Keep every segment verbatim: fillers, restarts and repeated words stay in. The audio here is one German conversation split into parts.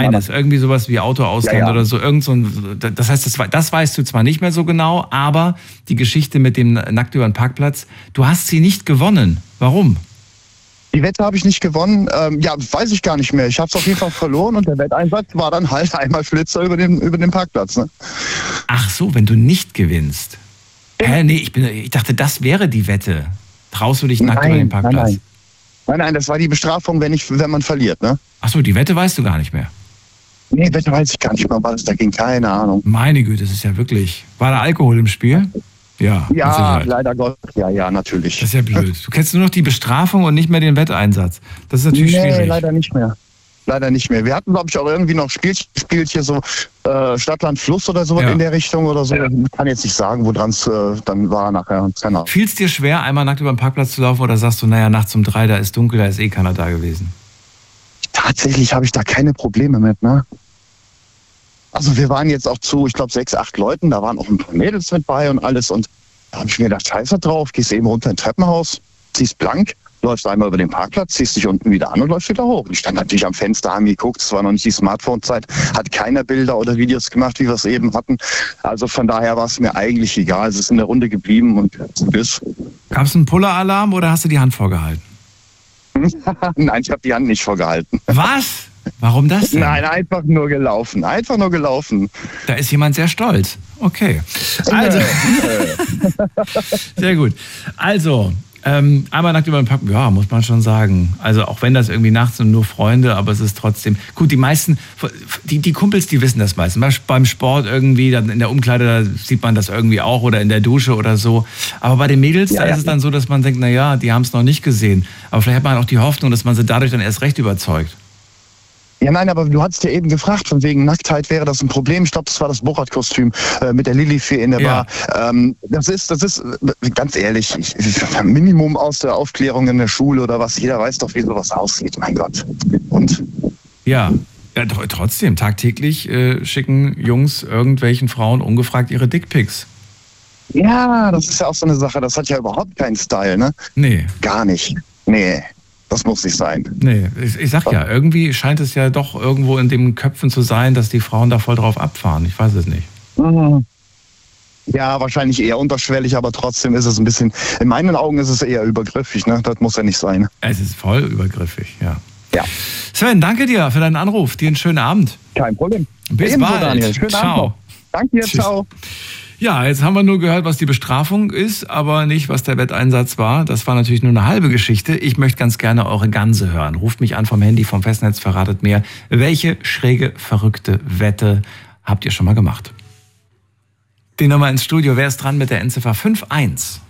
eines, irgendwie sowas wie Autoausland ja, ja. oder so. Irgend so ein, das heißt, das, das weißt du zwar nicht mehr so genau, aber die Geschichte mit dem nackt über den Parkplatz, du hast sie nicht gewonnen. Warum? Die Wette habe ich nicht gewonnen. Ähm, ja, weiß ich gar nicht mehr. Ich habe es auf jeden Fall verloren und der Wetteinsatz war dann halt einmal Flitzer über den, über den Parkplatz. Ne? Ach so, wenn du nicht gewinnst. Hä, nee, ich, bin, ich dachte, das wäre die Wette. Traust du dich nackt nein, über den Parkplatz? Nein, nein. Nein, nein, das war die Bestrafung, wenn, ich, wenn man verliert. Ne? Ach so, die Wette weißt du gar nicht mehr? Nee, Wette weiß ich gar nicht mehr, was da ging. Keine Ahnung. Meine Güte, das ist ja wirklich... War da Alkohol im Spiel? Ja, ja, leider Gott. Ja, ja, natürlich. Das ist ja blöd. Du kennst nur noch die Bestrafung und nicht mehr den Wetteinsatz. Das ist natürlich nee, schwierig. Nee, leider nicht mehr. Leider nicht mehr. Wir hatten, glaube ich, auch irgendwie noch Spielchen gespielt, hier so äh, Stadt, Land, Fluss oder so ja. in der Richtung oder so. Ich kann jetzt nicht sagen, woran es äh, dann war nachher. Keine Ahnung. Fiel es dir schwer, einmal nackt über den Parkplatz zu laufen oder sagst du, naja, nachts um drei, da ist dunkel, da ist eh keiner da gewesen? Tatsächlich habe ich da keine Probleme mit, ne? Also wir waren jetzt auch zu, ich glaube, sechs, acht Leuten, da waren auch ein paar Mädels mit bei und alles und da habe ich mir gedacht, scheiße drauf, gehst eben runter in Treppenhaus, ziehst blank, läufst einmal über den Parkplatz, ziehst dich unten wieder an und läufst wieder hoch. Ich stand natürlich am Fenster, haben geguckt, es war noch nicht die Smartphone-Zeit, hat keiner Bilder oder Videos gemacht, wie wir es eben hatten. Also von daher war es mir eigentlich egal, es ist in der Runde geblieben und bis. Gab es einen Puller-Alarm oder hast du die Hand vorgehalten? Nein, ich habe die Hand nicht vorgehalten. Was? Warum das denn? Nein, einfach nur gelaufen. Einfach nur gelaufen. Da ist jemand sehr stolz. Okay. Also. Sehr gut. Also, ähm, einmal nackt über den Parkplatz, ja, muss man schon sagen. Also auch wenn das irgendwie nachts sind nur Freunde, aber es ist trotzdem. Gut, die meisten, die, die Kumpels, die wissen das meistens. Beim Sport irgendwie, dann in der Umkleide, da sieht man das irgendwie auch oder in der Dusche oder so. Aber bei den Mädels, ja, da ja. ist es dann so, dass man denkt, naja, die haben es noch nicht gesehen. Aber vielleicht hat man auch die Hoffnung, dass man sie dadurch dann erst recht überzeugt. Ja, nein, aber du hattest ja eben gefragt, von wegen Nacktheit wäre das ein Problem. Ich glaube, das war das Borat-Kostüm äh, mit der Lilifee in der ja. Bar. Ähm, das ist, das ist, ganz ehrlich, ich, ich, Minimum aus der Aufklärung in der Schule oder was. Jeder weiß doch, wie sowas aussieht, mein Gott. Und? Ja, ja trotzdem, tagtäglich äh, schicken Jungs irgendwelchen Frauen ungefragt ihre Dickpics. Ja, das ist ja auch so eine Sache, das hat ja überhaupt keinen Style, ne? Nee. Gar nicht. Nee. Das muss nicht sein. Nee, ich, ich sag ja, irgendwie scheint es ja doch irgendwo in den Köpfen zu sein, dass die Frauen da voll drauf abfahren. Ich weiß es nicht. Mhm. Ja, wahrscheinlich eher unterschwellig, aber trotzdem ist es ein bisschen, in meinen Augen ist es eher übergriffig, ne? Das muss ja nicht sein. Es ist voll übergriffig, ja. Ja. Sven, danke dir für deinen Anruf. Dir einen schönen Abend. Kein Problem. Bis Ebenso, bald. Daniel. Schönen ciao. Abend noch. Danke dir, Tschüss. Ciao. Ja, jetzt haben wir nur gehört, was die Bestrafung ist, aber nicht, was der Wetteinsatz war. Das war natürlich nur eine halbe Geschichte. Ich möchte ganz gerne eure Ganze hören. Ruft mich an vom Handy, vom Festnetz, verratet mir, welche schräge, verrückte Wette habt ihr schon mal gemacht? Die Nummer ins Studio. Wer ist dran mit der Endziffer fünf eins?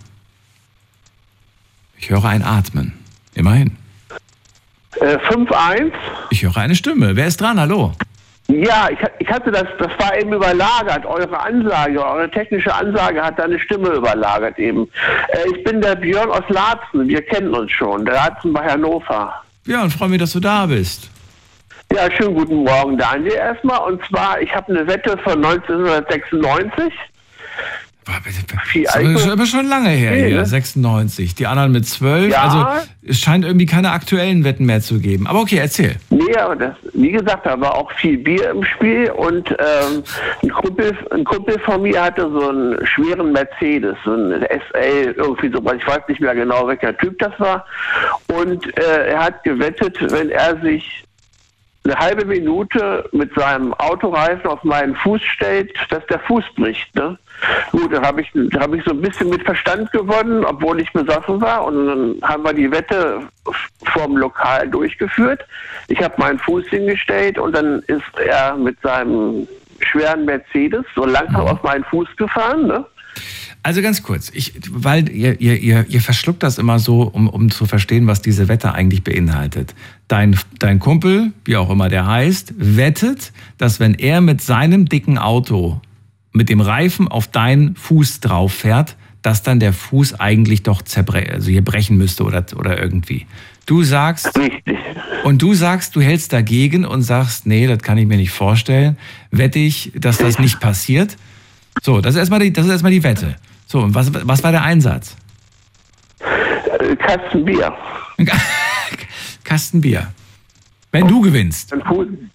Ich höre ein Atmen. Immerhin. Äh, fünf eins? Ich höre eine Stimme. Wer ist dran? Hallo? Ja, ich, ich hatte das, das war eben überlagert. Eure Ansage, eure technische Ansage hat deine Stimme überlagert eben. Äh, ich bin der Björn aus Laatzen, wir kennen uns schon, der Laatzen bei Hannover. Ja, und freue mich, dass du da bist. Ja, schönen guten Morgen, Daniel, erstmal. Und zwar, ich habe eine Wette von neunzehnhundertsechsundneunzig. Das ist aber schon lange her hier, ne? sechsundneunzig. Die anderen mit zwölf. Ja. Also es scheint irgendwie keine aktuellen Wetten mehr zu geben. Aber okay, erzähl. Nee, aber das, wie gesagt, da war auch viel Bier im Spiel und ähm, ein, Kumpel, ein Kumpel von mir hatte so einen schweren Mercedes, so einen S L, irgendwie so, ich weiß nicht mehr genau, welcher Typ das war. Und äh, er hat gewettet, wenn er sich eine halbe Minute mit seinem Autoreifen auf meinen Fuß stellt, dass der Fuß bricht. Ne? Gut, da habe ich, da hab ich so ein bisschen mit Verstand gewonnen, obwohl ich besoffen war. Und dann haben wir die Wette vorm Lokal durchgeführt. Ich habe meinen Fuß hingestellt und dann ist er mit seinem schweren Mercedes so langsam auf meinen Fuß gefahren. Ne? Also ganz kurz, ich, weil ihr, ihr, ihr, ihr verschluckt das immer so, um, um zu verstehen, was diese Wette eigentlich beinhaltet. Dein, dein Kumpel, wie auch immer der heißt, wettet, dass wenn er mit seinem dicken Auto mit dem Reifen auf deinen Fuß drauf fährt, dass dann der Fuß eigentlich doch zerbre- also hier brechen müsste oder, oder irgendwie. Du sagst, Richtig. Und du sagst, du hältst dagegen und sagst, nee, das kann ich mir nicht vorstellen. Wette ich, dass das nicht passiert. So, das ist erstmal die, das ist erstmal die Wette. So, und was, was war der Einsatz? Kasten Bier. Kasten Bier. Wenn du gewinnst.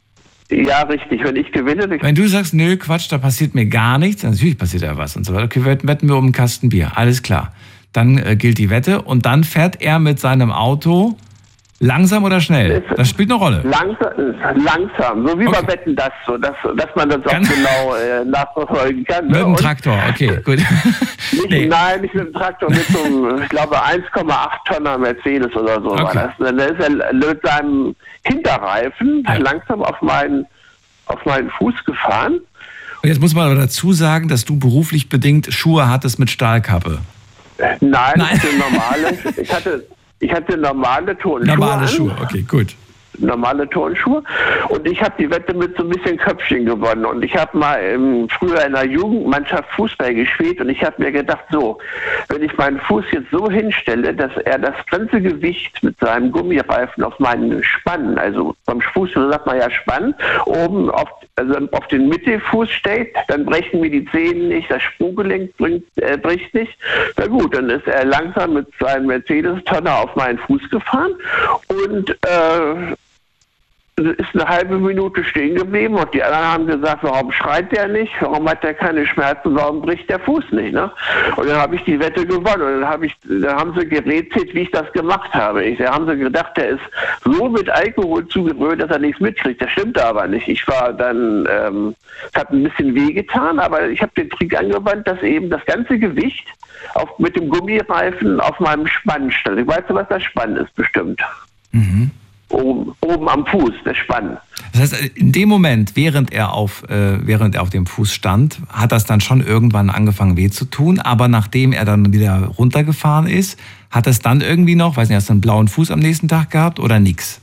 Ja, richtig. Wenn ich gewinne... Wenn du sagst, nö, Quatsch, da passiert mir gar nichts, natürlich passiert ja was und so weiter. Okay, wetten wir um einen Kasten Bier, alles klar. Dann äh, gilt die Wette und dann fährt er mit seinem Auto langsam oder schnell? Das spielt eine Rolle. Langsam, langsam. So wie Okay. bei Wetten, das so, dass, dass man das auch Ganz- genau äh, nachverfolgen kann. Mit ne? dem Und Traktor, okay, gut. Nicht, Nee. Nein, nicht mit dem Traktor, mit so einem, ich glaube, eins Komma acht Tonner Mercedes oder so war Okay. das. Dann ist er mit seinem Hinterreifen Ja. langsam auf meinen, auf meinen Fuß gefahren. Und jetzt muss man aber dazu sagen, dass du beruflich bedingt Schuhe hattest mit Stahlkappe. Nein, Nein. Ich hatte normale, ich hatte, ich hatte normale Turnschuhe Normale an. Schuhe, okay, gut. normale Turnschuhe. Und ich habe die Wette mit so ein bisschen Köpfchen gewonnen. Und ich habe mal ähm, früher in der Jugendmannschaft Fußball gespielt und ich habe mir gedacht, so, wenn ich meinen Fuß jetzt so hinstelle, dass er das ganze Gewicht mit seinem Gummireifen auf meinen Spann, also beim Fuß sagt man ja Spann, oben auf, also auf den Mittelfuß steht, dann brechen mir die Zehen nicht, das Sprunggelenk bringt, äh, bricht nicht. Na gut, dann ist er langsam mit seinem Mercedes-Tonner auf meinen Fuß gefahren und äh, ist eine halbe Minute stehen geblieben und die anderen haben gesagt, warum schreit der nicht, warum hat der keine Schmerzen, warum bricht der Fuß nicht, ne? Und dann habe ich die Wette gewonnen und dann habe ich, dann haben sie gerätselt, wie ich das gemacht habe. Ich, da haben sie gedacht, der ist so mit Alkohol zugerührt, dass er nichts mitkriegt. Das stimmte aber nicht. Ich war dann, ähm, es hat ein bisschen wehgetan, aber ich habe den Trick angewandt, dass eben das ganze Gewicht auf, mit dem Gummireifen auf meinem Spann stand. Weißt du, was das Spann ist, bestimmt? Mhm. Oben, oben am Fuß, der Spann. Das heißt, in dem Moment, während er auf, äh, während er auf dem Fuß stand, hat das dann schon irgendwann angefangen weh zu tun. Aber nachdem er dann wieder runtergefahren ist, hat es dann irgendwie noch, weiß nicht, hast du einen blauen Fuß am nächsten Tag gehabt oder nix?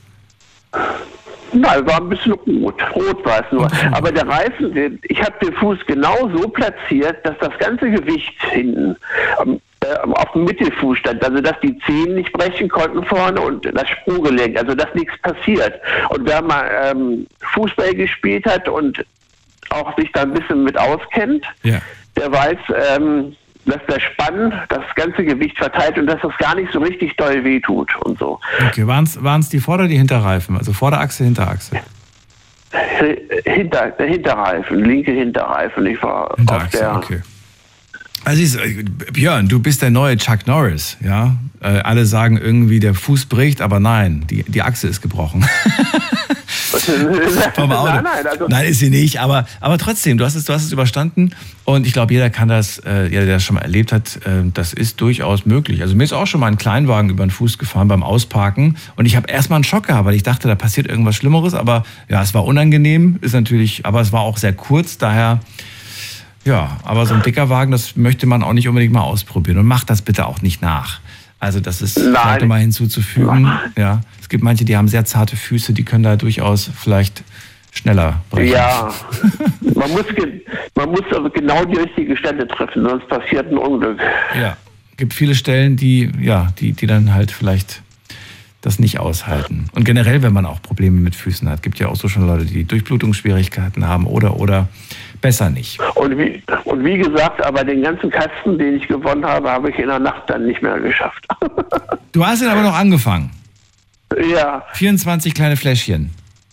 Nein, war ein bisschen rot. Rot war es nur. Aber der Reifen, der- ich habe den Fuß genau so platziert, dass das ganze Gewicht hinten ähm, äh, auf dem Mittelfuß stand. Also, dass die Zehen nicht brechen konnten vorne und das Sprunggelenk, also, dass nichts passiert. Und wer mal ähm, Fußball gespielt hat und auch sich da ein bisschen mit auskennt, Ja. der weiß, ähm, dass der Spann das ganze Gewicht verteilt und dass das gar nicht so richtig doll wehtut und so. Okay, waren es die Vorder- oder die Hinterreifen? Also Vorderachse, Hinterachse? Hinter, der Hinterreifen, linke Hinterreifen. Ich war auf Hinterachse, der. okay. Also ist, äh, Björn, du bist der neue Chuck Norris, ja? Äh, alle sagen irgendwie, der Fuß bricht, aber nein, die, die Achse ist gebrochen. Vom Auto. Nein, nein, also Nein, ist sie nicht, aber, aber trotzdem, du hast es, du hast es überstanden und ich glaube, jeder kann das, äh, jeder, der das schon mal erlebt hat, äh, das ist durchaus möglich. Also mir ist auch schon mal ein Kleinwagen über den Fuß gefahren beim Ausparken und ich habe erstmal einen Schock gehabt, weil ich dachte, da passiert irgendwas Schlimmeres, aber ja, es war unangenehm, ist natürlich, aber es war auch sehr kurz, daher, ja, aber so ein dicker Wagen, das möchte man auch nicht unbedingt mal ausprobieren und macht das bitte auch nicht nach. Also das ist vielleicht nochmal hinzuzufügen, ja. Es gibt manche, die haben sehr zarte Füße, die können da durchaus vielleicht schneller brechen. ja, man muss, ge- man muss also genau die richtige Stelle treffen, sonst passiert ein Unglück. Ja, gibt viele Stellen, die, ja, die, die dann halt vielleicht das nicht aushalten. Und generell, wenn man auch Probleme mit Füßen hat, gibt ja auch so schon Leute, die Durchblutungsschwierigkeiten haben oder, oder besser nicht. Und wie, und wie gesagt, aber den ganzen Kasten, den ich gewonnen habe, habe ich in der Nacht dann nicht mehr geschafft. Du hast ihn aber noch angefangen. Ja, vierundzwanzig kleine Fläschchen.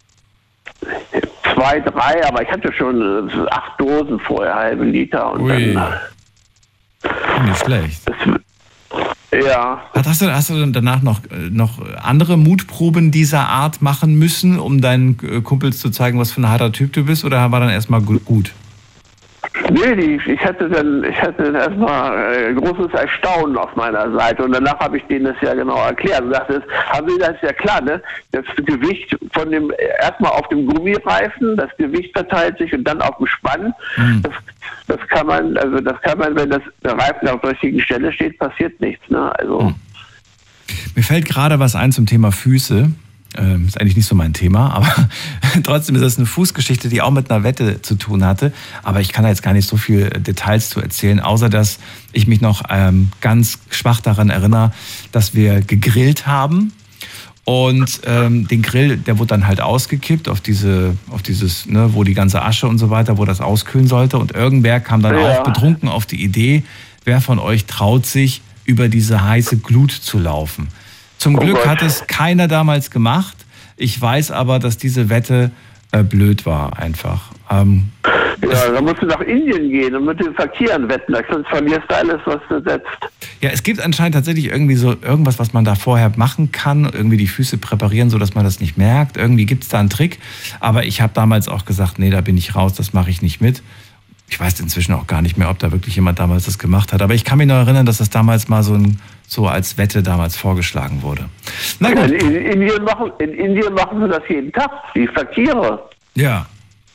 zwei, drei, aber ich hatte schon äh, acht Dosen vorher, halbe Liter und Ui. dann. Nicht schlecht. Das, ja, Hast du, hast du dann danach noch, noch andere Mutproben dieser Art machen müssen, um deinen Kumpels zu zeigen, was für ein harter Typ du bist? Oder war dann erstmal gut? nee, die, ich hatte dann, ich hatte dann erstmal äh, großes Erstaunen auf meiner Seite und danach habe ich denen das ja genau erklärt und sagte, haben Sie das ja klar, ne? Das Gewicht von dem, erstmal auf dem Gummireifen, das Gewicht verteilt sich und dann auf dem Spann. Mhm. Das, das kann man, also das kann man, wenn das, der Reifen auf der richtigen Stelle steht, passiert nichts, ne? Also. Mhm. Mir fällt gerade was ein zum Thema Füße. Ähm, ist eigentlich nicht so mein Thema, aber trotzdem ist das eine Fußgeschichte, die auch mit einer Wette zu tun hatte. Aber ich kann da jetzt gar nicht so viel Details zu erzählen, außer dass ich mich noch ähm, ganz schwach daran erinnere, dass wir gegrillt haben. Und ähm, den Grill, der wurde dann halt ausgekippt auf diese, auf dieses, ne, wo die ganze Asche und so weiter, wo das auskühlen sollte. Und irgendwer kam dann Ja. auch betrunken auf die Idee, wer von euch traut sich, über diese heiße Glut zu laufen. Zum Oh Glück Gott. hat es keiner damals gemacht. Ich weiß aber, dass diese Wette äh, blöd war einfach. Ähm, Ja, da musst du nach Indien gehen und mit den Verkehren wetten, sonst verlierst du alles, was du setzt. Ja, es gibt anscheinend tatsächlich irgendwie so irgendwas, was man da vorher machen kann, irgendwie die Füße präparieren, sodass man das nicht merkt. Irgendwie gibt es da einen Trick, aber ich habe damals auch gesagt, nee, da bin ich raus, das mache ich nicht mit. Ich weiß inzwischen auch gar nicht mehr, ob da wirklich jemand damals das gemacht hat, aber ich kann mich noch erinnern, dass das damals mal so, ein, so als Wette damals vorgeschlagen wurde. Na gut. In, in, Indien machen, in Indien machen sie das jeden Tag, die Verkehre. Ja.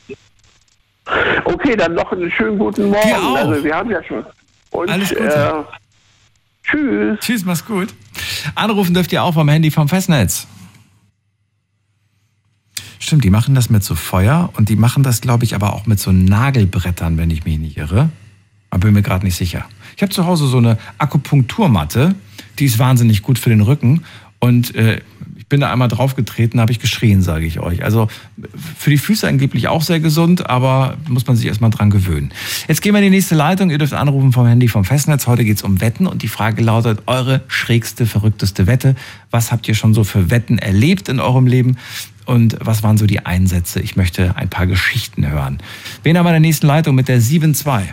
Okay, dann noch einen schönen guten Morgen. Dir auch. Also wir haben ja schon. Und, Alles Gute. Äh, tschüss. Tschüss, mach's gut. Anrufen dürft ihr auch vom Handy vom Festnetz. Stimmt, die machen das mit so Feuer und die machen das, glaube ich, aber auch mit so Nagelbrettern, wenn ich mich nicht irre. Aber bin mir gerade nicht sicher. Ich habe zu Hause so eine Akupunkturmatte, die ist wahnsinnig gut für den Rücken und äh, ich bin da einmal draufgetreten, habe ich geschrien, sage ich euch. Also für die Füße angeblich auch sehr gesund, aber muss man sich erstmal dran gewöhnen. Jetzt gehen wir in die nächste Leitung. Ihr dürft anrufen vom Handy vom Festnetz. Heute geht es um Wetten und die Frage lautet, eure schrägste, verrückteste Wette. Was habt ihr schon so für Wetten erlebt in eurem Leben? Und was waren so die Einsätze? Ich möchte ein paar Geschichten hören. Wen haben wir in der nächsten Leitung mit der sieben zwei?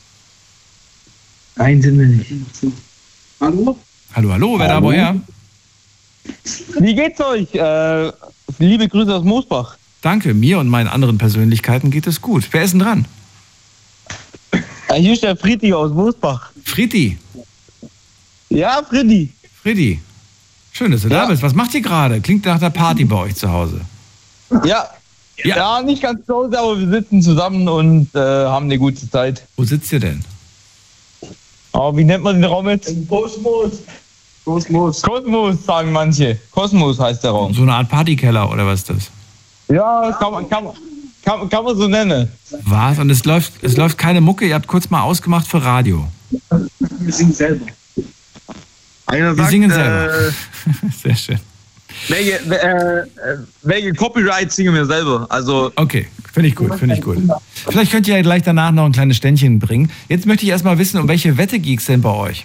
Nein, sind wir nicht. Hallo? Hallo, hallo, wer da woher? Wie geht's euch? Äh, liebe Grüße aus Moosbach. Danke, mir und meinen anderen Persönlichkeiten geht es gut. Wer ist denn dran? Äh, hier ist der Fritti aus Moosbach. Fritti. Ja, Fritti. Fritti. Schön, dass du Ja. da bist. Was macht ihr gerade? Klingt nach der Party bei euch zu Hause. Ja. Ja. Ja, nicht ganz zu Hause, aber wir sitzen zusammen und äh, haben eine gute Zeit. Wo sitzt ihr denn? Aber wie nennt man den Raum jetzt? Kosmos. Kosmos. Kosmos, sagen manche. Kosmos heißt der Raum. So eine Art Partykeller oder was ist das? Ja, kann man, kann man, kann, kann man so nennen. Was? Und es läuft, es läuft keine Mucke, ihr habt kurz mal ausgemacht für Radio. Wir singen selber. Einer Wir sagt, singen selber. Äh, Sehr schön. welche, äh, welche Copyright singen wir selber? Also Okay, finde ich gut, finde ich gut. Vielleicht könnt ihr ja gleich danach noch ein kleines Ständchen bringen. Jetzt möchte ich erstmal wissen, um welche Wette ging es denn bei euch?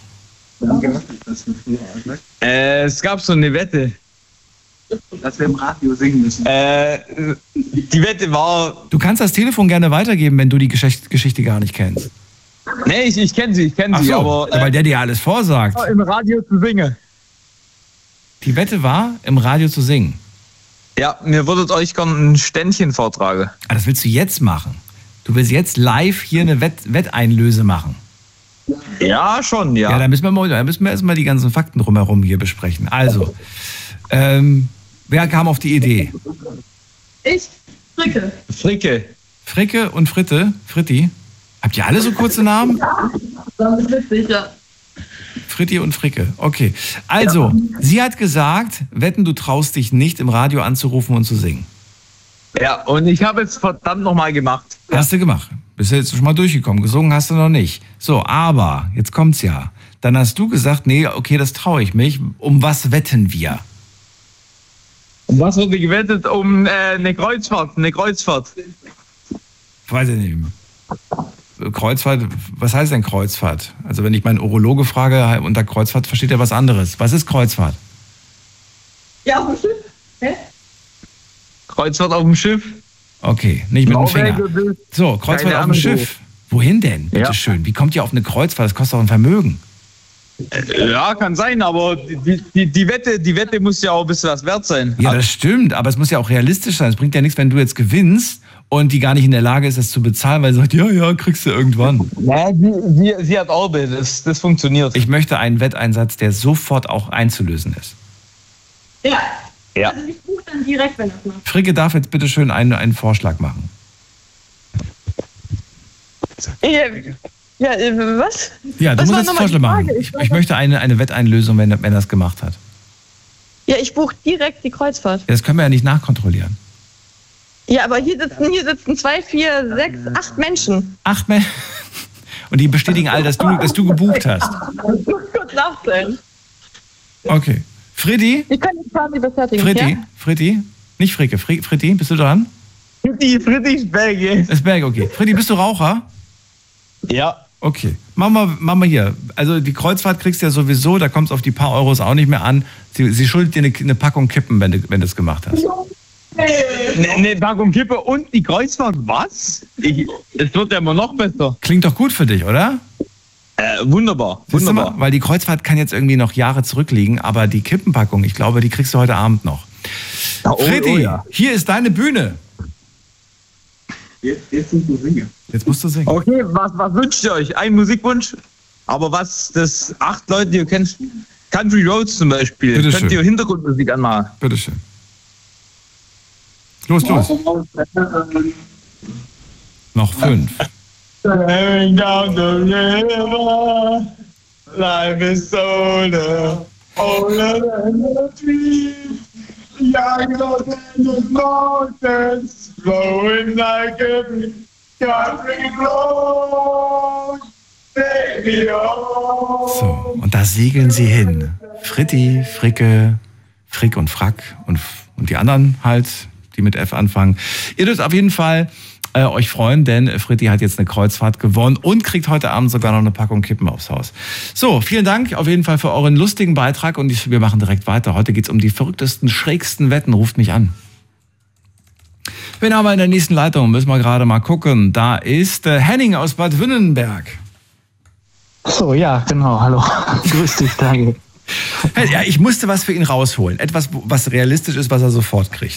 Äh, es gab so eine Wette. Dass wir im Radio singen müssen. Äh, die Wette war. Du kannst das Telefon gerne weitergeben, wenn du die Geschichte, Geschichte gar nicht kennst. Nee, ich, ich kenne sie, ich kenne Ach sie, so, aber. ja, weil Äh, der dir alles vorsagt. im Radio zu singen. Die Wette war, im Radio zu singen. Ja, mir würdet euch gerne ein Ständchen vortragen. Ah, das willst du jetzt machen. Du willst jetzt live hier eine Wett Wetteinlöse machen. Ja, schon, ja. Ja, da müssen wir mal, da müssen wir erstmal die ganzen Fakten drumherum hier besprechen. Also, ähm, wer kam auf die Idee? Ich? Fricke. Fricke. Fricke und Fritte? Fritti? Habt ihr alle so kurze Namen? Das ist witzig, ja. Fritti und Fricke. Okay. Also, sie hat gesagt, wetten, du traust dich nicht, im Radio anzurufen und zu singen. Ja, und ich habe es verdammt nochmal gemacht. Hast du gemacht. Bist du jetzt schon mal durchgekommen. Gesungen hast du noch nicht. So, aber, jetzt kommt's ja. Dann hast du gesagt, nee, okay, das traue ich mich. Um was wetten wir? Um was wurde gewettet? Um äh, eine Kreuzfahrt, eine Kreuzfahrt. Weiß ich nicht. Kreuzfahrt, was heißt denn Kreuzfahrt? Also wenn ich meinen Urologe frage, unter Kreuzfahrt versteht er was anderes. Was ist Kreuzfahrt? Ja, auf dem Schiff. Hä? Kreuzfahrt auf dem Schiff. Okay, nicht mit dem Finger. So, Kreuzfahrt Keine auf dem Ahnung, Schiff. Wohin denn? Bitte Ja. schön. Wie kommt ihr auf eine Kreuzfahrt? Das kostet doch ein Vermögen. Ja, kann sein, aber die, die, die, Wette, die Wette muss ja auch ein bisschen was wert sein. Ja, das stimmt, aber es muss ja auch realistisch sein. Es bringt ja nichts, wenn du jetzt gewinnst und die gar nicht in der Lage ist, das zu bezahlen, weil sie sagt, ja, ja, kriegst du irgendwann. Ja, sie, sie, sie hat Orbe, das, das funktioniert. Ich möchte einen Wetteinsatz, der sofort auch einzulösen ist. Ja. Ja. Also ich buche dann direkt, wenn das macht. Fricke darf jetzt bitte schön einen, einen Vorschlag machen. Ja, ja äh, was? Ja, du Was musst war jetzt einen nochmal Vorschlag die machen. Frage? Ich, ich möchte eine, eine Wetteinlösung, wenn, wenn er das gemacht hat. Ja, ich buche direkt die Kreuzfahrt. Ja, das können wir ja nicht nachkontrollieren. Ja, aber hier sitzen, hier sitzen zwei, vier, sechs, acht Menschen. Acht Menschen. Und die bestätigen all, dass du, dass du gebucht hast. Ich muss kurz nachzählen. Okay. Fritti? Ich kann die Party befertigen. Fritti? Ja? Fritti? Nicht Fricke. Fri Fritti, bist du dran? Fritti, Fritti Spelge. Das ist Berg, okay. Fritti, bist du Raucher? Ja. Okay. Machen wir, machen wir hier. Also die Kreuzfahrt kriegst du ja sowieso, da kommt es auf die paar Euros auch nicht mehr an. Sie, sie schuldet dir eine, eine Packung Kippen, wenn du, wenn du es gemacht hast. Ne, ne Packung Kippe und die Kreuzfahrt, was? Ich, es wird ja immer noch besser. Klingt doch gut für dich, oder? Äh, wunderbar, Siehst wunderbar. du mal, weil die Kreuzfahrt kann jetzt irgendwie noch Jahre zurückliegen, aber die Kippenpackung, ich glaube, die kriegst du heute Abend noch. Ja, oh, Freddy, oh, ja. hier ist deine Bühne. Jetzt, jetzt musst du singen. Jetzt musst du singen. Okay, was, was wünscht ihr euch? Ein Musikwunsch? Aber was das acht Leute, die ihr kennt, Country Roads zum Beispiel, Bitte könnt schön. ihr Hintergrundmusik anmachen? Bitteschön. Los, los. Noch fünf. Sailing down the river, life is older, older than the trees, younger than the mountains, flowing like a country road, baby, oh. So, und da segeln sie hin. Fritti, Fricke, Frick und Frack und, und die anderen halt, die mit F anfangen. Ihr dürft auf jeden Fall äh, euch freuen, denn Fritti hat jetzt eine Kreuzfahrt gewonnen und kriegt heute Abend sogar noch eine Packung Kippen aufs Haus. So, vielen Dank auf jeden Fall für euren lustigen Beitrag und ich, wir machen direkt weiter. Heute geht's um die verrücktesten, schrägsten Wetten. Ruft mich an. Wen haben wir in der nächsten Leitung? Müssen wir gerade mal gucken. Da ist äh, Henning aus Bad Wünnenberg. So, ja, genau. Hallo. Grüß dich, danke. Hey, ja, ich musste was für ihn rausholen. Etwas, was realistisch ist, was er sofort kriegt.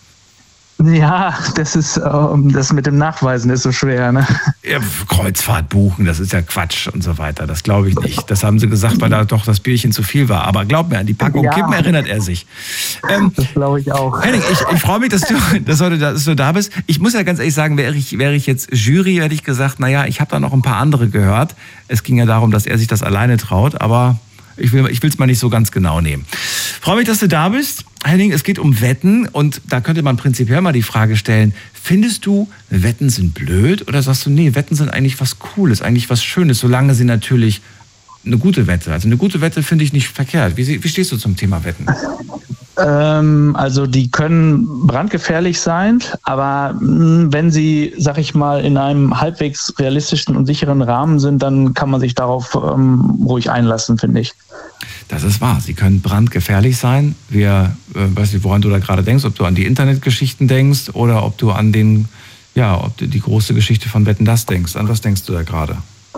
Ja, das ist ähm, das mit dem Nachweisen ist so schwer, ne? Ja, Kreuzfahrt buchen, das ist ja Quatsch und so weiter. Das glaube ich nicht. Das haben sie gesagt, weil da doch das Bierchen zu viel war. Aber glaub mir, an die Packung Ja. Kippen erinnert er sich. Ähm, Das glaube ich auch. Henning, ich, ich freue mich, dass du, dass, heute, dass du da bist. Ich muss ja ganz ehrlich sagen, wäre ich, wäre ich jetzt Jury, hätte ich gesagt, naja, ich habe da noch ein paar andere gehört. Es ging ja darum, dass er sich das alleine traut, aber ich will ich will es mal nicht so ganz genau nehmen. Freue mich, dass du da bist. Henning, es geht um Wetten und da könnte man prinzipiell mal die Frage stellen, findest du, Wetten sind blöd oder sagst du, nee, Wetten sind eigentlich was Cooles, eigentlich was Schönes, solange sie natürlich eine gute Wette, also eine gute Wette finde ich nicht verkehrt. Wie, wie stehst du zum Thema Wetten? Ähm, also die können brandgefährlich sein, aber mh, wenn sie, sag ich mal, in einem halbwegs realistischen und sicheren Rahmen sind, dann kann man sich darauf ähm, ruhig einlassen, finde ich. Das ist wahr. Sie können brandgefährlich sein. Wir, äh, weiß nicht, woran du da gerade denkst, ob du an die Internetgeschichten denkst oder ob du an den, ja, ob du die große Geschichte von Wetten, das denkst. An was denkst du da gerade?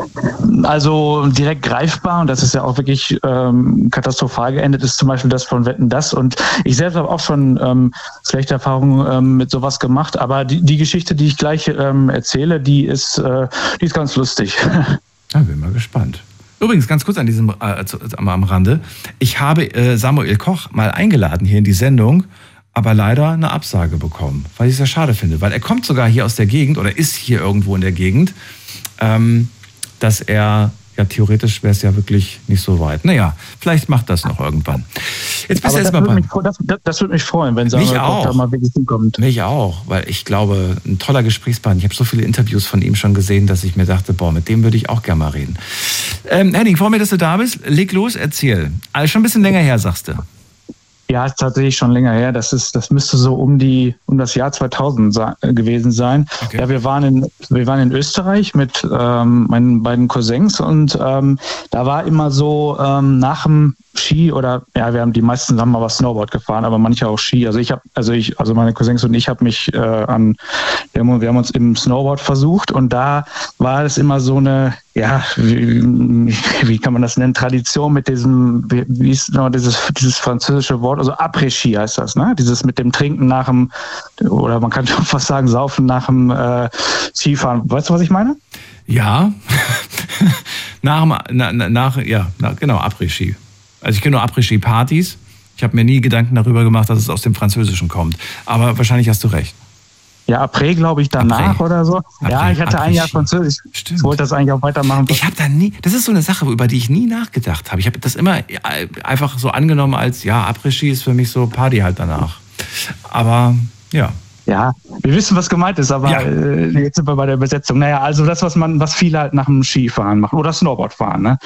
Also direkt greifbar, und das ist ja auch wirklich ähm, katastrophal geendet, ist zum Beispiel das von Wetten, das. Und ich selbst habe auch schon ähm, schlechte Erfahrungen ähm, mit sowas gemacht, aber die, die Geschichte, die ich gleich ähm, erzähle, die ist, äh, die ist ganz lustig. Ja, bin mal gespannt. Übrigens, ganz kurz an diesem, äh, am, am Rande. Ich habe äh, Samuel Koch mal eingeladen hier in die Sendung, aber leider eine Absage bekommen, weil ich es sehr schade finde, weil er kommt sogar hier aus der Gegend oder ist hier irgendwo in der Gegend, ähm, dass er, ja theoretisch wäre es ja wirklich nicht so weit. Naja, vielleicht macht das noch irgendwann. Jetzt bist Aber du erst das, mal würde bei... mich, das, das, das würde mich freuen, wenn Samuel Mich Koch auch. da mal wirklich hinkommt. Mich auch, weil ich glaube, ein toller Gesprächspartner. Ich habe so viele Interviews von ihm schon gesehen, dass ich mir dachte, boah, mit dem würde ich auch gerne mal reden. Ähm, Henning, freue mich, dass du da bist. Leg los, erzähl. Also schon ein bisschen länger her, sagst du. Ja, ist tatsächlich schon länger her. Das ist, das müsste so um die, um das Jahr zweitausend sa- gewesen sein. Okay. Ja, wir waren in, wir waren in Österreich mit ähm, meinen beiden Cousins und ähm, da war immer so ähm, nach dem Ski oder ja, wir haben die meisten haben mal was Snowboard gefahren, aber manche auch Ski. Also ich habe, also ich, also meine Cousins und ich habe mich äh, an, wir haben, wir haben uns im Snowboard versucht und da war es immer so eine, ja, wie, wie kann man das nennen, Tradition mit diesem, wie, wie ist noch dieses, dieses französische Wort, also Après-Ski heißt das, ne? Dieses mit dem Trinken nach dem, oder man kann schon fast sagen, Saufen nach dem äh, Skifahren. Weißt du, was ich meine? Ja. nach, na, nach, ja, nach, genau, Après-Ski. Also ich kenne nur Après-Ski-Partys. Ich habe mir nie Gedanken darüber gemacht, dass es aus dem Französischen kommt. Aber wahrscheinlich hast du recht. Ja, Après, glaube ich, danach Après. oder so. Après, ja, ich hatte ein Jahr Après-Ski. Französisch. Stimmt. Ich wollte das eigentlich auch weitermachen. Ich habe da nie, das ist so eine Sache, über die ich nie nachgedacht habe. Ich habe das immer einfach so angenommen als, ja, Après-Ski ist für mich so Party halt danach. Aber, ja. Ja, wir wissen, was gemeint ist, aber Ja. äh, jetzt sind wir bei der Übersetzung. Naja, also das, was man, was viele halt nach dem Skifahren machen oder Snowboardfahren, ne?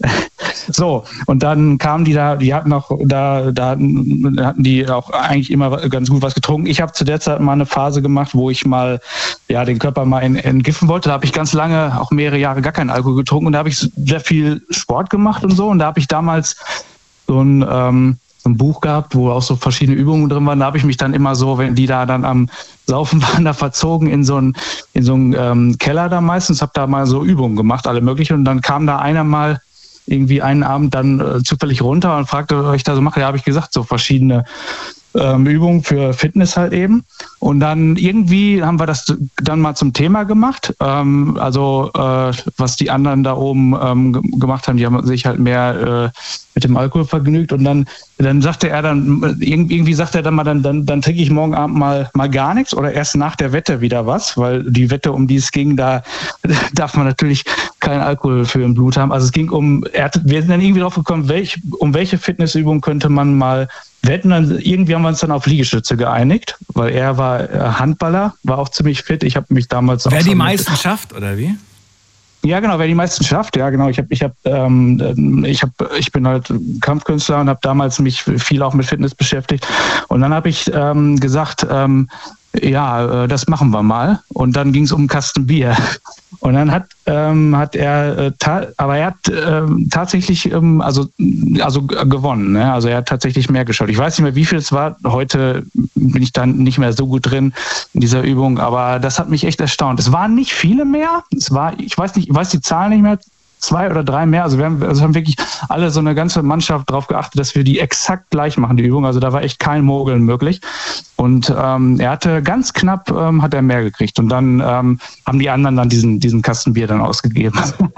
So, und dann kamen die da, die hatten auch da, da hatten, hatten die auch eigentlich immer ganz gut was getrunken. Ich habe zu der Zeit mal eine Phase gemacht, wo ich mal ja den Körper mal entgiffen wollte. Da habe ich ganz lange, auch mehrere Jahre gar keinen Alkohol getrunken und da habe ich sehr viel Sport gemacht und so. Und da habe ich damals so ein ähm, so so ein Buch gehabt, wo auch so verschiedene Übungen drin waren. Da habe ich mich dann immer so, wenn die da dann am Saufen waren, da verzogen in so einen, in so einen ähm, Keller da meistens, habe da mal so Übungen gemacht, alle möglichen. Und dann kam da einer mal irgendwie einen Abend dann äh, zufällig runter und fragte, was ich da so mache. Ja, habe ich gesagt, so verschiedene ähm, Übungen für Fitness halt eben. Und dann irgendwie haben wir das dann mal zum Thema gemacht. Ähm, also äh, was die anderen da oben ähm, g- gemacht haben, die haben sich halt mehr äh, mit dem Alkohol vergnügt. Und dann, dann sagte er dann, irgendwie sagte er dann mal, dann, dann, dann trinke ich morgen Abend mal, mal gar nichts oder erst nach der Wette wieder was, weil die Wette, um die es ging, da darf man natürlich keinen Alkohol für im Blut haben. Also es ging um, er hat, wir sind dann irgendwie drauf gekommen, welch, um welche Fitnessübung könnte man mal wetten. Dann irgendwie haben wir uns dann auf Liegestütze geeinigt, weil er war Handballer, war auch ziemlich fit. Ich habe mich damals auch Wer die so meisten schafft, oder wie? Ja, genau, wer die meisten schafft, ja, genau. Ich habe, ich habe, ähm, ich habe, ich bin halt Kampfkünstler und habe damals mich viel auch mit Fitness beschäftigt. Und dann habe ich ähm, gesagt, ähm, ja, äh, das machen wir mal. Und dann ging es um einen Kasten Bier. Und dann hat ähm, hat er, äh, ta- aber er hat ähm, tatsächlich, ähm, also also g- gewonnen. Ne? Also er hat tatsächlich mehr geschaut. Ich weiß nicht mehr, wie viel es war. Heute bin ich dann nicht mehr so gut drin in dieser Übung, aber das hat mich echt erstaunt. Es waren nicht viele mehr. Es war, ich weiß nicht, ich weiß die Zahl nicht mehr. Zwei oder drei mehr. Also wir haben, also haben wirklich alle so eine ganze Mannschaft darauf geachtet, dass wir die exakt gleich machen, die Übung. Also da war echt kein Mogeln möglich. Und ähm, er hatte ganz knapp, ähm, hat er mehr gekriegt. Und dann ähm, haben die anderen dann diesen, diesen Kasten Bier dann ausgegeben.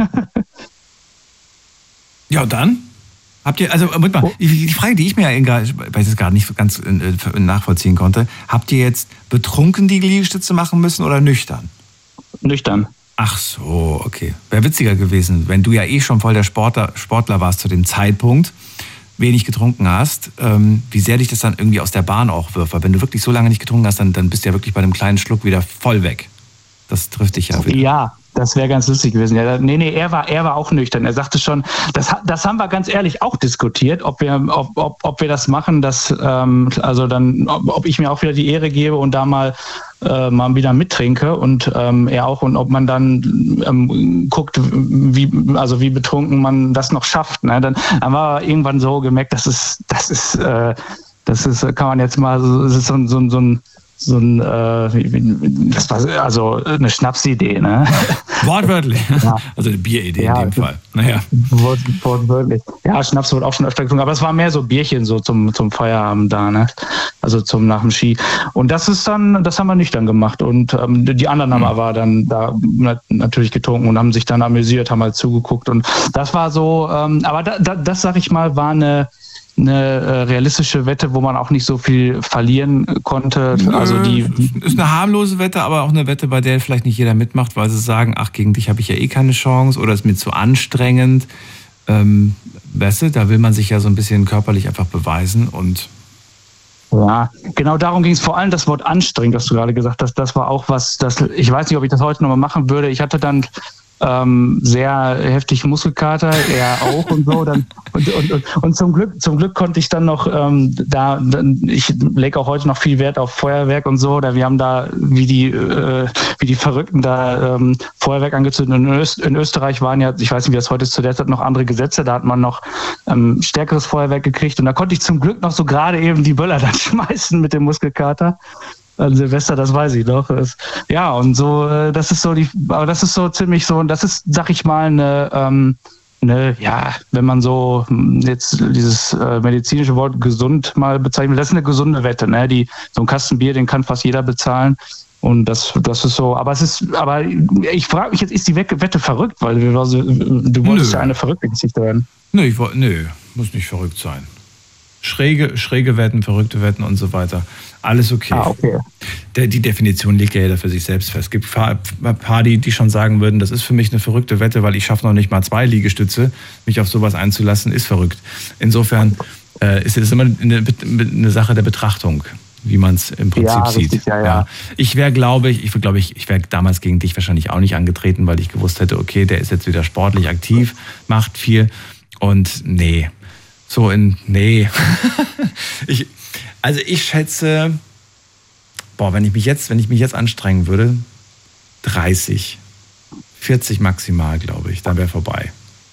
Ja, und dann? Habt ihr, also Moment mal, die die Frage, die ich mir, weil ich das gerade nicht ganz äh, nachvollziehen konnte, habt ihr jetzt betrunken die Liegestütze machen müssen oder nüchtern? Nüchtern. Ach so, okay. Wäre witziger gewesen, wenn du ja eh schon voll der Sportler, Sportler warst zu dem Zeitpunkt, wenig getrunken hast, ähm, wie sehr dich das dann irgendwie aus der Bahn auch wirft. Weil wenn du wirklich so lange nicht getrunken hast, dann, dann bist du ja wirklich bei einem kleinen Schluck wieder voll weg. Das trifft dich ja wieder. Ja, das wäre ganz lustig gewesen. Ja, nee, nee, er war, er war auch nüchtern. Er sagte schon, das, das haben wir ganz ehrlich auch diskutiert, ob wir, ob, ob, ob wir das machen, dass, ähm, also dann, ob, ob ich mir auch wieder die Ehre gebe und da mal, äh, mal wieder mittrinke und ähm, er auch, und ob man dann ähm, guckt, wie, also wie betrunken man das noch schafft. Ne? Dann haben wir irgendwann so gemerkt, das ist, das ist, äh, das ist, kann man jetzt mal, das ist so, so, so ein so ein, äh, das war also eine Schnapsidee, ne? Wortwörtlich. Ja. Also eine Bieridee Ja, in dem Fall. Naja. Wort, wortwörtlich. Ja, Schnaps wurde auch schon öfter getrunken, aber es war mehr so Bierchen so zum, zum Feierabend da, ne? Also zum nach dem Ski. Und das ist dann, das haben wir nüchtern gemacht. Und ähm, die anderen haben aber dann da natürlich getrunken und haben sich dann amüsiert, haben halt zugeguckt. Und das war so, ähm, aber da, da, das, sag ich mal, war eine eine äh, realistische Wette, wo man auch nicht so viel verlieren konnte. Also die ist eine harmlose Wette, aber auch eine Wette, bei der vielleicht nicht jeder mitmacht, weil sie sagen, ach, gegen dich habe ich ja eh keine Chance oder ist mir zu anstrengend. Ähm, weißt du, da will man sich ja so ein bisschen körperlich einfach beweisen und ja, genau darum ging es. Vor allem das Wort anstrengend, was du gerade gesagt hast, das war auch was, das, ich weiß nicht, ob ich das heute nochmal machen würde. Ich hatte dann ähm, sehr heftig Muskelkater, er auch und so. Dann, und, und, und, und zum Glück, zum Glück konnte ich dann noch ähm, da, ich lege auch heute noch viel Wert auf Feuerwerk und so. Da wir haben da wie die äh, wie die Verrückten da ähm, Feuerwerk angezündet. Und in, Öst, in Österreich waren ja, ich weiß nicht, wie das heute ist, zu der Zeit noch andere Gesetze. Da hat man noch ähm, stärkeres Feuerwerk gekriegt. Und da konnte ich zum Glück noch so gerade eben die Böller dann schmeißen mit dem Muskelkater. An Silvester, das weiß ich doch. Das, ja, und so, das ist so die, aber das ist so ziemlich so, das ist, sag ich mal, eine, ähm, eine, ja, wenn man so jetzt dieses äh, medizinische Wort gesund mal bezeichnet, das ist eine gesunde Wette, ne? Die, so ein Kasten Bier, den kann fast jeder bezahlen. Und das, das ist so, aber es ist, aber ich frage mich jetzt, ist die Wette verrückt? Weil du, du wolltest Nö. ja eine verrückte Geschichte werden. Nö, ich, nö, muss nicht verrückt sein. Schräge, schräge Wetten, verrückte Wetten und so weiter. Alles okay. Ah, okay. Der, die Definition liegt ja jeder für sich selbst fest. Es gibt ein paar, die, die schon sagen würden, das ist für mich eine verrückte Wette, weil ich schaffe noch nicht mal zwei Liegestütze. Mich auf sowas einzulassen, ist verrückt. Insofern äh, ist es immer eine, eine Sache der Betrachtung, wie man es im Prinzip Ja, sieht. richtig, ja, ja. Ja. Ich wäre, glaube ich, ich, glaube ich, ich wäre damals gegen dich wahrscheinlich auch nicht angetreten, weil ich gewusst hätte, okay, der ist jetzt wieder sportlich aktiv, macht viel und nee. So in, nee. ich, also ich schätze, boah, wenn ich mich jetzt, wenn ich mich jetzt anstrengen würde, dreißig, vierzig maximal, glaube ich, dann wäre vorbei.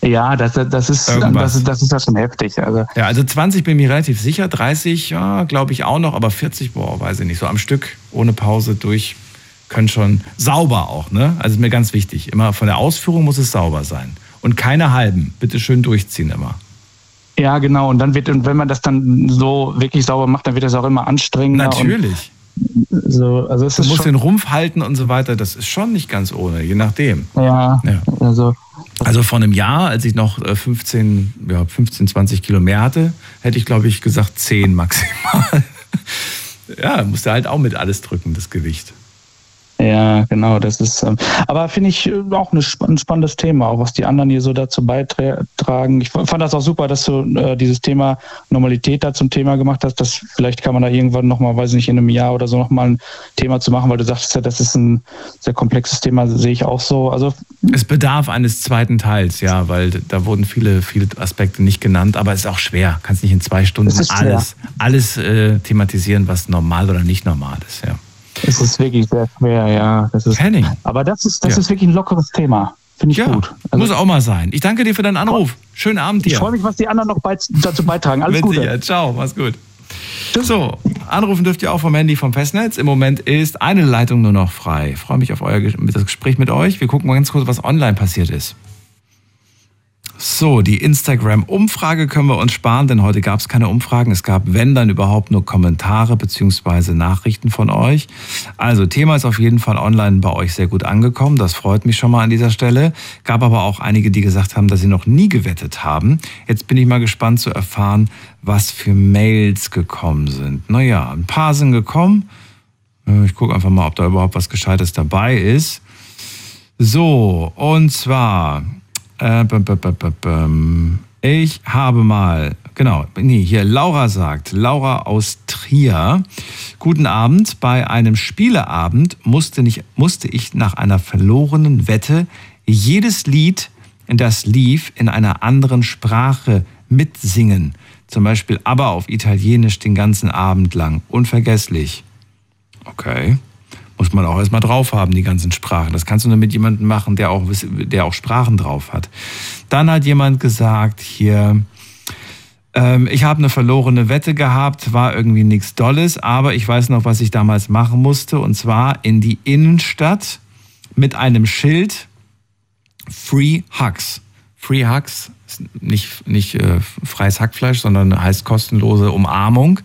Ja, das, das, ist, das, das ist ja schon heftig. Also. Ja, also zwanzig bin ich mir relativ sicher, dreißig, ja, glaube ich auch noch, aber vierzig, boah, weiß ich nicht, so am Stück, ohne Pause durch, können schon sauber auch, ne? Also ist mir ganz wichtig, immer von der Ausführung muss es sauber sein. Und keine halben, bitte schön durchziehen immer. Ja, genau, und dann wird, und wenn man das dann so wirklich sauber macht, dann wird das auch immer anstrengender. Natürlich. So, also es du ist musst schon, den Rumpf halten und so weiter, das ist schon nicht ganz ohne, je nachdem. Ja, ja. also... Also vor einem Jahr, als ich noch fünfzehn, ja, fünfzehn, zwanzig Kilo mehr hatte, hätte ich, glaube ich, gesagt zehn maximal. Ja, musste halt auch mit alles drücken, das Gewicht. Ja, genau, das ist, ähm, aber finde ich auch ein spannendes Thema, auch was die anderen hier so dazu beitragen. Ich fand das auch super, dass du äh, dieses Thema Normalität da zum Thema gemacht hast. Das, vielleicht kann man da irgendwann nochmal, weiß nicht, in einem Jahr oder so nochmal ein Thema zu machen, weil du sagst ja, das ist ein sehr komplexes Thema, sehe ich auch so. Also es bedarf eines zweiten Teils, ja, weil da wurden viele, viele Aspekte nicht genannt, aber es ist auch schwer. Kannst nicht in zwei Stunden alles, alles äh, thematisieren, was normal oder nicht normal ist, ja. Es ist wirklich sehr schwer, ja. Das ist, Henning. Aber das ist, das ja. ist wirklich ein lockeres Thema. Finde ich ja, gut. Also, muss auch mal sein. Ich danke dir für deinen Anruf. Schönen Abend dir. Ich freue mich, was die anderen noch beiz- dazu beitragen. Alles Gute. Sicher. Ciao, mach's gut. So, anrufen dürft ihr auch vom Handy vom Festnetz. Im Moment ist eine Leitung nur noch frei. Ich freue mich auf euer das Gespräch mit euch. Wir gucken mal ganz kurz, was online passiert ist. So, die Instagram-Umfrage können wir uns sparen, denn heute gab es keine Umfragen. Es gab, wenn, dann überhaupt nur Kommentare bzw. Nachrichten von euch. Also, Thema ist auf jeden Fall online bei euch sehr gut angekommen. Das freut mich schon mal an dieser Stelle. Gab aber auch einige, die gesagt haben, dass sie noch nie gewettet haben. Jetzt bin ich mal gespannt zu erfahren, was für Mails gekommen sind. Naja, ein paar sind gekommen. Ich gucke einfach mal, ob da überhaupt was Gescheites dabei ist. So, und zwar... Ich habe mal, genau, nee, hier Laura sagt, Laura aus Trier, guten Abend, bei einem Spieleabend musste, nicht, musste ich nach einer verlorenen Wette jedes Lied, das lief, in einer anderen Sprache mitsingen. Zum Beispiel ABBA auf Italienisch den ganzen Abend lang. Unvergesslich. Okay. Muss man auch erstmal drauf haben, die ganzen Sprachen. Das kannst du nur mit jemandem machen, der auch, der auch Sprachen drauf hat. Dann hat jemand gesagt hier, ähm, ich habe eine verlorene Wette gehabt, war irgendwie nichts Dolles, aber ich weiß noch, was ich damals machen musste, und zwar in die Innenstadt mit einem Schild Free Hugs. Free Hugs ist nicht, nicht äh, freies Hackfleisch, sondern heißt kostenlose Umarmung.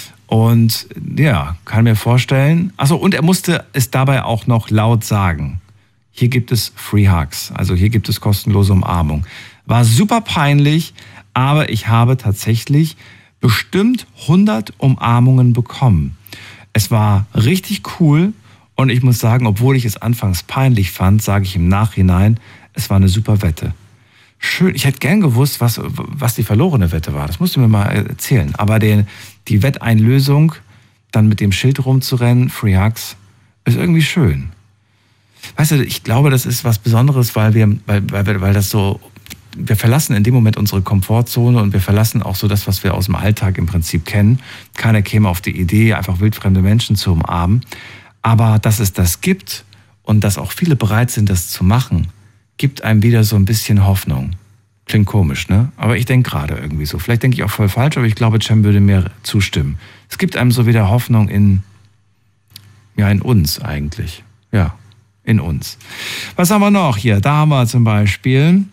Und ja, kann mir vorstellen. Achso, und er musste es dabei auch noch laut sagen. Hier gibt es Free Hugs, also hier gibt es kostenlose Umarmung. War super peinlich, aber ich habe tatsächlich bestimmt hundert Umarmungen bekommen. Es war richtig cool und ich muss sagen, obwohl ich es anfangs peinlich fand, sage ich im Nachhinein, es war eine super Wette. Schön, ich hätte gern gewusst, was, was die verlorene Wette war. Das musst du mir mal erzählen. Aber den, die Wetteinlösung, dann mit dem Schild rumzurennen, Free Hugs, ist irgendwie schön. Weißt du, ich glaube, das ist was Besonderes, weil wir, weil, weil, weil das so, wir verlassen in dem Moment unsere Komfortzone und wir verlassen auch so das, was wir aus dem Alltag im Prinzip kennen. Keiner käme auf die Idee, einfach wildfremde Menschen zu umarmen. Aber dass es das gibt und dass auch viele bereit sind, das zu machen, gibt einem wieder so ein bisschen Hoffnung. Klingt komisch, ne? Aber ich denke gerade irgendwie so. Vielleicht denke ich auch voll falsch, aber ich glaube, Cem würde mir zustimmen. Es gibt einem so wieder Hoffnung in, ja, in uns eigentlich. Ja, in uns. Was haben wir noch hier? Da haben wir zum Beispiel...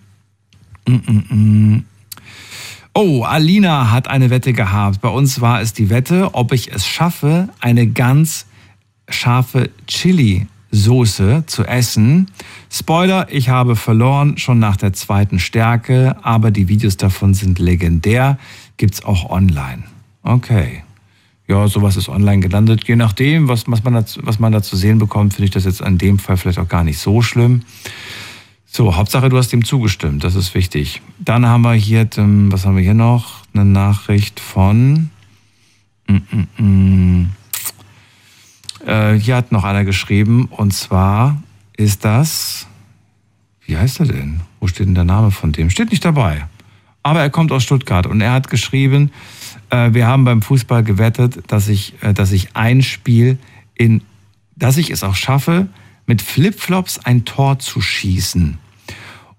Oh, Alina hat eine Wette gehabt. Bei uns war es die Wette, ob ich es schaffe, eine ganz scharfe Chili-Soße zu essen. Spoiler, ich habe verloren, schon nach der zweiten Stärke, aber die Videos davon sind legendär. Gibt's auch online. Okay. Ja, sowas ist online gelandet. Je nachdem, was, was, man, da, was man da zu sehen bekommt, finde ich das jetzt in dem Fall vielleicht auch gar nicht so schlimm. So, Hauptsache, du hast dem zugestimmt, das ist wichtig. Dann haben wir hier, was haben wir hier noch? Eine Nachricht von, mm, mm, mm. Äh, hier hat noch einer geschrieben, und zwar ist das, wie heißt er denn? Wo steht denn der Name von dem? Steht nicht dabei, aber er kommt aus Stuttgart und er hat geschrieben, äh, wir haben beim Fußball gewettet, dass ich, äh, dass ich ein Spiel in, dass ich es auch schaffe, mit Flipflops ein Tor zu schießen.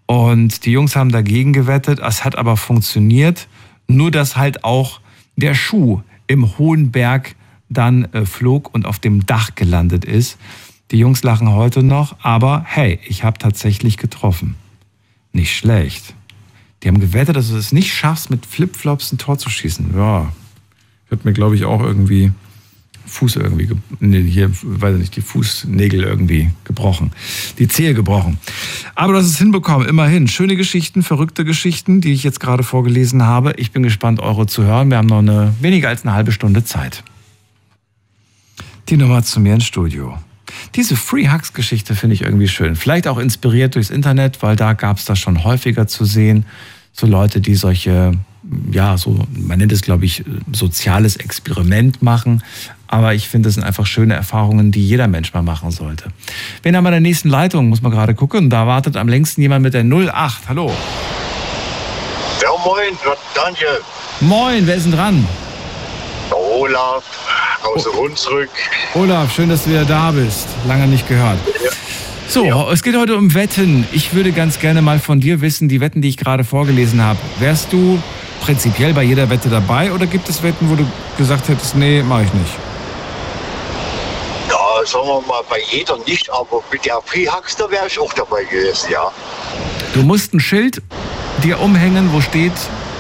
Und die Jungs haben dagegen gewettet. Es hat aber funktioniert. Nur, dass halt auch der Schuh im hohen Berg dann äh, flog und auf dem Dach gelandet ist. Die Jungs lachen heute noch, aber hey, ich habe tatsächlich getroffen. Nicht schlecht. Die haben gewettet, dass du es nicht schaffst, mit Flipflops ein Tor zu schießen. Ja, ich habe mir, glaube ich, auch irgendwie Fuß irgendwie, ge- nee, hier, weiß ich nicht, die Fußnägel irgendwie gebrochen. Die Zehe gebrochen. Aber du hast es hinbekommen, immerhin. Schöne Geschichten, verrückte Geschichten, die ich jetzt gerade vorgelesen habe. Ich bin gespannt, eure zu hören. Wir haben noch eine, weniger als eine halbe Stunde Zeit. Die Nummer zu mir ins Studio. Diese Free Hugs Geschichte finde ich irgendwie schön. Vielleicht auch inspiriert durchs Internet, weil da gab es das schon häufiger zu sehen. So Leute, die solche, ja, so, man nennt es, glaube ich, soziales Experiment machen. Aber ich finde, das sind einfach schöne Erfahrungen, die jeder Mensch mal machen sollte. Wen haben wir in der nächsten Leitung? Muss man gerade gucken. Da wartet am längsten jemand mit der null acht. Hallo. Ja, moin, Daniel. Moin, wer ist denn dran? Olaf aus Oh. Hunsrück. Olaf, schön, dass du wieder da bist. Lange nicht gehört. So, Ja. es geht heute um Wetten. Ich würde ganz gerne mal von dir wissen, die Wetten, die ich gerade vorgelesen habe. Wärst du prinzipiell bei jeder Wette dabei oder gibt es Wetten, wo du gesagt hättest, nee, mache ich nicht? Ja, sagen wir mal, bei jeder nicht, aber mit der Freehugs, da wäre ich auch dabei gewesen, ja. Du musst ein Schild dir umhängen, wo steht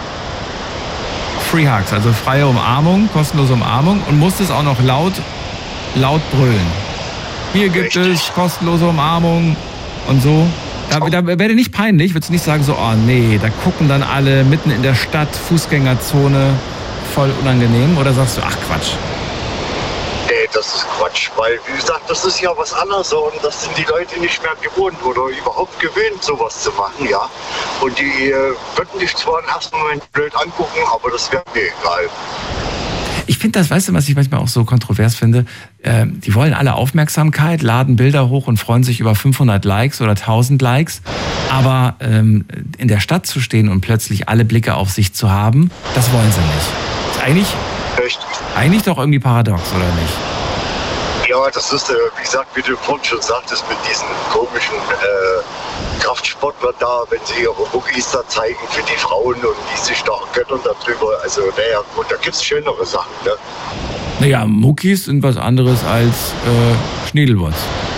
Free Hugs, also freie Umarmung, kostenlose Umarmung und musst es auch noch laut, laut brüllen. Hier gibt Richtig. es kostenlose Umarmung und so. Da, da wäre dir nicht peinlich, würdest du nicht sagen so, oh nee, da gucken dann alle mitten in der Stadt, Fußgängerzone, voll unangenehm, oder sagst du, ach Quatsch. Nee, das ist Quatsch, weil, wie gesagt, das ist ja was anderes und das sind die Leute nicht mehr gewohnt oder überhaupt gewöhnt, sowas zu machen, ja. Und die äh, würden dich zwar im ersten Moment blöd angucken, aber das wäre mir egal. Ich finde das, weißt du, was ich manchmal auch so kontrovers finde? Ähm, die wollen alle Aufmerksamkeit, laden Bilder hoch und freuen sich über fünfhundert Likes oder tausend Likes. Aber ähm, in der Stadt zu stehen und plötzlich alle Blicke auf sich zu haben, das wollen sie nicht. Ist eigentlich, Richtig. eigentlich doch irgendwie paradox, oder nicht? Ja, das ist, äh, wie gesagt, wie du vorhin schon sagtest, mit diesen komischen äh, Kraftsportlern da, wenn sie ihre Muckis da zeigen für die Frauen und die sich da göttern darüber. Also, naja, gut, da gibt es schönere Sachen, ne? Naja, Muckis sind was anderes als äh, Schniedelwurz.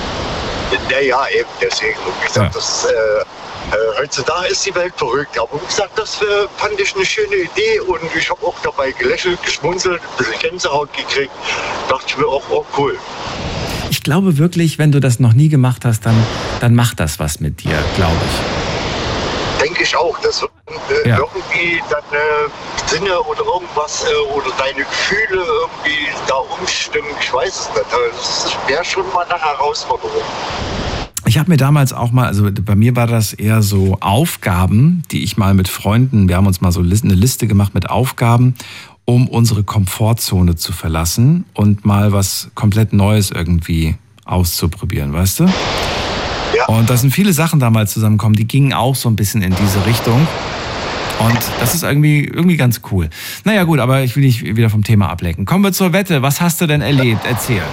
Naja, eben deswegen. Und wie gesagt, Ja. das, äh, äh, heutzutage ist die Welt verrückt. Aber wie gesagt, das äh, fand ich eine schöne Idee und ich habe auch dabei gelächelt, geschmunzelt, ein bisschen Gänsehaut gekriegt. Dachte ich mir auch, oh cool. Ich glaube wirklich, wenn du das noch nie gemacht hast, dann, dann macht das was mit dir, glaube ich. Denke ich auch, dass äh, Ja. irgendwie deine Sinne oder irgendwas äh, oder deine Gefühle irgendwie da umstimmen. Ich weiß es nicht. Also das wäre schon mal eine Herausforderung. Ich habe mir damals auch mal, also bei mir war das eher so Aufgaben, die ich mal mit Freunden, wir haben uns mal so Lis- eine Liste gemacht mit Aufgaben, um unsere Komfortzone zu verlassen und mal was komplett Neues irgendwie auszuprobieren, weißt du? Ja. Und da sind viele Sachen damals zusammengekommen, die gingen auch so ein bisschen in diese Richtung. Und das ist irgendwie, irgendwie ganz cool. Naja gut, aber ich will nicht wieder vom Thema ablenken. Kommen wir zur Wette. Was hast du denn erlebt? Erzähl.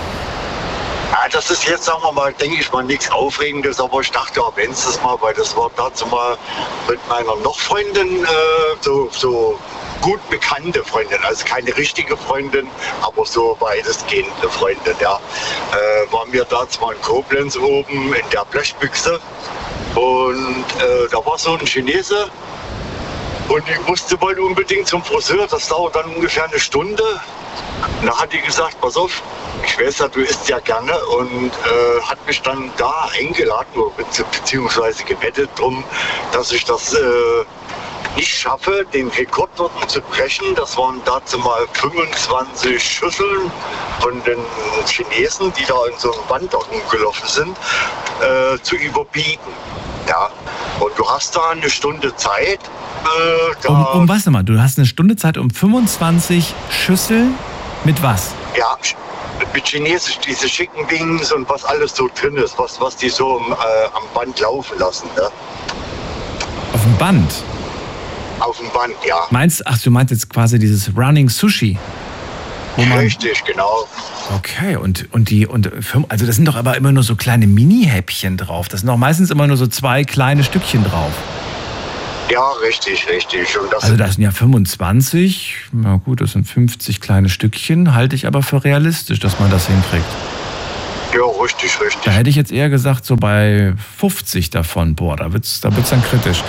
Ja, das ist jetzt, sagen wir mal, denke ich mal, nichts Aufregendes, aber ich dachte, erwähnst es mal, weil das war dazu mal mit meiner noch Freundin, äh, so, so gut bekannte Freundin, also keine richtige Freundin, aber so weitestgehend eine Freundin, ja. Äh, waren wir da zwar in Koblenz oben in der Blechbüchse und äh, da war so ein Chinese und ich musste mal unbedingt zum Friseur, das dauert dann ungefähr eine Stunde. Und da hat die gesagt, pass auf, ich weiß ja, du isst ja gerne und äh, hat mich dann da eingeladen, be- beziehungsweise gewettet drum, dass ich das äh, nicht schaffe, den Rekord dort zu brechen. Das waren dazu mal fünfundzwanzig Schüsseln von den Chinesen, die da in so einem Band da rumgelaufen sind, äh, zu überbieten. Ja. Und du hast da eine Stunde Zeit. Äh, da, Um, um was nochmal? Du hast eine Stunde Zeit, um fünfundzwanzig Schüsseln mit was? Ja, mit Chinesisch, diese schicken Wings und was alles so drin ist, was, was die so äh, am Band laufen lassen. Ne? Auf dem Band? Auf dem Band, ja. Meinst, ach, du meinst jetzt quasi dieses Running Sushi? Wo man, Richtig, genau. okay, und, und die, und, also das sind doch aber immer nur so kleine Mini-Häppchen drauf. Das sind doch meistens immer nur so zwei kleine Stückchen drauf. Ja, richtig, richtig. Und das Also das sind ja fünfundzwanzig, na gut, das sind fünfzig kleine Stückchen, halte ich aber für realistisch, dass man das hinkriegt. Ja, richtig, richtig. Da hätte ich jetzt eher gesagt, so bei fünfzig davon, boah, da wird's, da wird's dann kritisch.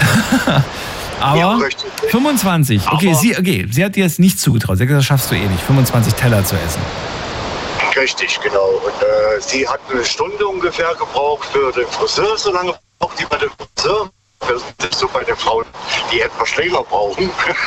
Aber ja, richtig. fünfundzwanzig, okay, Aber sie, okay, sie hat dir jetzt nicht zugetraut. Sie hat gesagt, das schaffst du eh nicht, fünfundzwanzig Teller zu essen. Richtig, genau. Und äh, sie hat eine Stunde ungefähr gebraucht für den Friseur, so lange braucht die bei dem Friseur. Das ist so bei den Frauen, die etwas länger brauchen.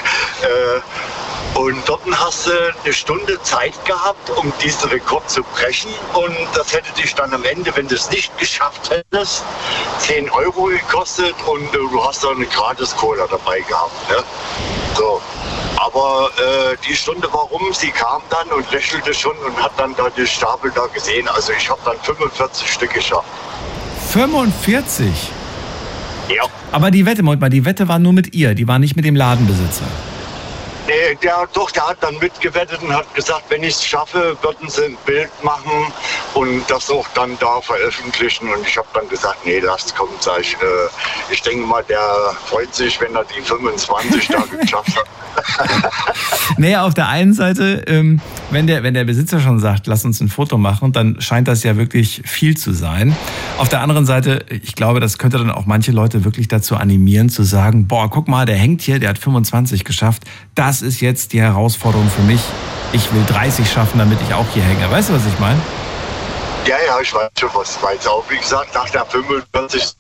äh, und dort hast du eine Stunde Zeit gehabt, um diesen Rekord zu brechen. Und das hätte dich dann am Ende, wenn du es nicht geschafft hättest, zehn Euro gekostet und äh, du hast dann eine gratis Cola dabei gehabt. Ne? So. Aber äh, die Stunde war rum, sie kam dann und lächelte schon und hat dann da den Stapel da gesehen. Also ich habe dann fünfundvierzig Stück geschafft. fünfundvierzig? Ja. Aber die Wette, Moment mal, die Wette war nur mit ihr, die war nicht mit dem Ladenbesitzer. Nee, der, doch, der hat dann mitgewettet und hat gesagt, wenn ich es schaffe, würden sie ein Bild machen und das auch dann da veröffentlichen. Und ich habe dann gesagt, nee, lasst kommen, sag ich. Äh, ich denke mal, der freut sich, wenn er die fünfundzwanzig da geschafft hat. Naja, auf der einen Seite, ähm, wenn, der, wenn der Besitzer schon sagt, lass uns ein Foto machen, dann scheint das ja wirklich viel zu sein. Auf der anderen Seite, ich glaube, das könnte dann auch manche Leute wirklich dazu animieren, zu sagen, boah, guck mal, der hängt hier, der hat fünfundzwanzig geschafft. Das ist jetzt die Herausforderung für mich. Ich will dreißig schaffen, damit ich auch hier hänge. Weißt du, was ich meine? Ja, ja, ich weiß schon, was du meinst. Auch wie gesagt, nach der fünfundvierzig.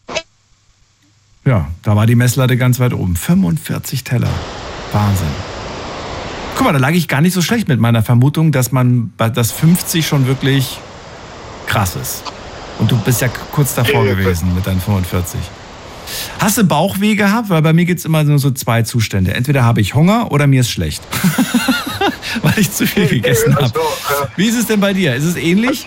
Ja, da war die Messlatte ganz weit oben. fünfundvierzig Teller. Wahnsinn. Guck mal, da lag ich gar nicht so schlecht mit meiner Vermutung, dass man, dass fünfzig schon wirklich krass ist. Und du bist ja kurz davor Ja, gewesen mit deinen fünfundvierzig. Hast du Bauchweh gehabt? Weil bei mir gibt es immer nur so zwei Zustände. Entweder habe ich Hunger oder mir ist schlecht. Weil ich zu viel gegessen habe. Also, äh, Wie ist es denn bei dir? Ist es ähnlich?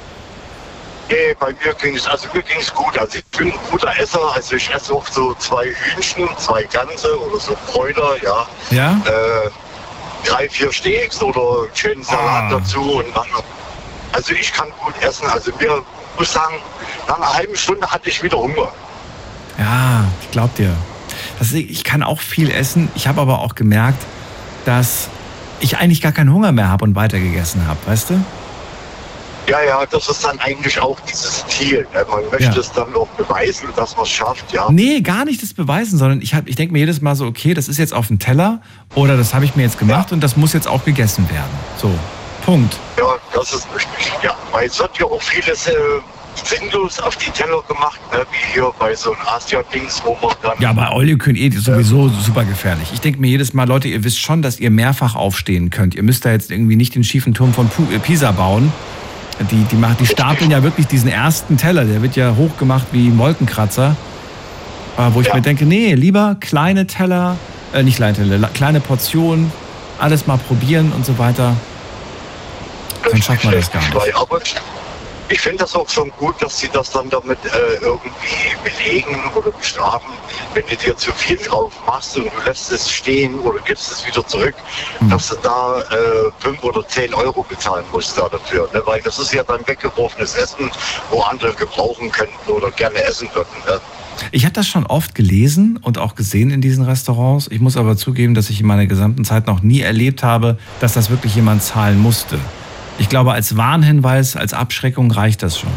Nee, bei mir ging es, also mir ging es gut. Also ich bin ein guter Esser, also ich esse auch so zwei Hühnchen, zwei Ganze oder so Bräuler, ja. Ja? Äh, drei, vier Steaks oder einen schönen Salat Ah. dazu und dann, also ich kann gut essen. Also mir muss sagen, nach einer halben Stunde hatte ich wieder Hunger. Ja, ich glaub dir. Das, ich kann auch viel essen. Ich habe aber auch gemerkt, dass ich eigentlich gar keinen Hunger mehr habe und weitergegessen habe, weißt du? Ja, ja, das ist dann eigentlich auch dieses Ziel. Ne? Man möchte Ja. es dann auch beweisen, dass man es schafft, ja. Nee, gar nicht das beweisen, sondern ich, hab- ich denke mir jedes Mal so, okay, das ist jetzt auf dem Teller oder das habe ich mir jetzt gemacht Ja. und das muss jetzt auch gegessen werden. So, Punkt. Ja, das ist richtig. Ja, weil es wird ja auch vieles äh, sinnlos auf die Teller gemacht, ne? Wie hier bei so einem Asia-Dings, wo man dann... Ja, aber All You Can Eat ist sowieso super gefährlich. Ich denke mir jedes Mal, Leute, ihr wisst schon, dass ihr mehrfach aufstehen könnt. Ihr müsst da jetzt irgendwie nicht den schiefen Turm von Pu- äh, Pisa bauen. Die, die, machen, die stapeln ja wirklich diesen ersten Teller, der wird ja hochgemacht wie ein Wolkenkratzer. Äh, wo ich Ja. mir denke, nee, lieber kleine Teller, äh, nicht kleine Teller, la- kleine Portionen, alles mal probieren und so weiter. Dann schafft man das gar nicht. Weil, aber ich, ich finde das auch schon gut, dass sie das dann damit äh, irgendwie belegen oder bestrafen, wenn du dir zu viel drauf machst und du lässt es stehen oder gibst es wieder zurück, Mhm. dass du da äh, fünf oder zehn Euro bezahlen musst da dafür. Ne? Weil das ist ja dann weggeworfenes Essen, wo andere gebrauchen könnten oder gerne essen würden. Ne? Ich habe das schon oft gelesen und auch gesehen in diesen Restaurants. Ich muss aber zugeben, dass ich in meiner gesamten Zeit noch nie erlebt habe, dass das wirklich jemand zahlen musste. Ich glaube, als Warnhinweis, als Abschreckung reicht das schon.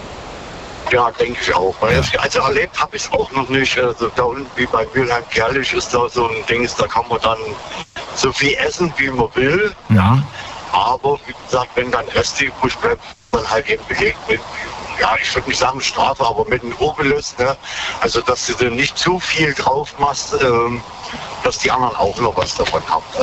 Ja, denke ich auch. Weil Ja. ich, also erlebt habe ich es auch noch nicht. Also da unten wie bei Wilhelm Kerlich ist da so ein Dings, da kann man dann so viel essen, wie man will. Ja. Aber wie gesagt, wenn dann Rest übrig bleibt, dann halt eben belegt mit, ja, ich würde nicht sagen Strafe, aber mit einem Obolus, ne? Also dass du dir nicht zu viel drauf machst, ähm, dass die anderen auch noch was davon haben. Ne?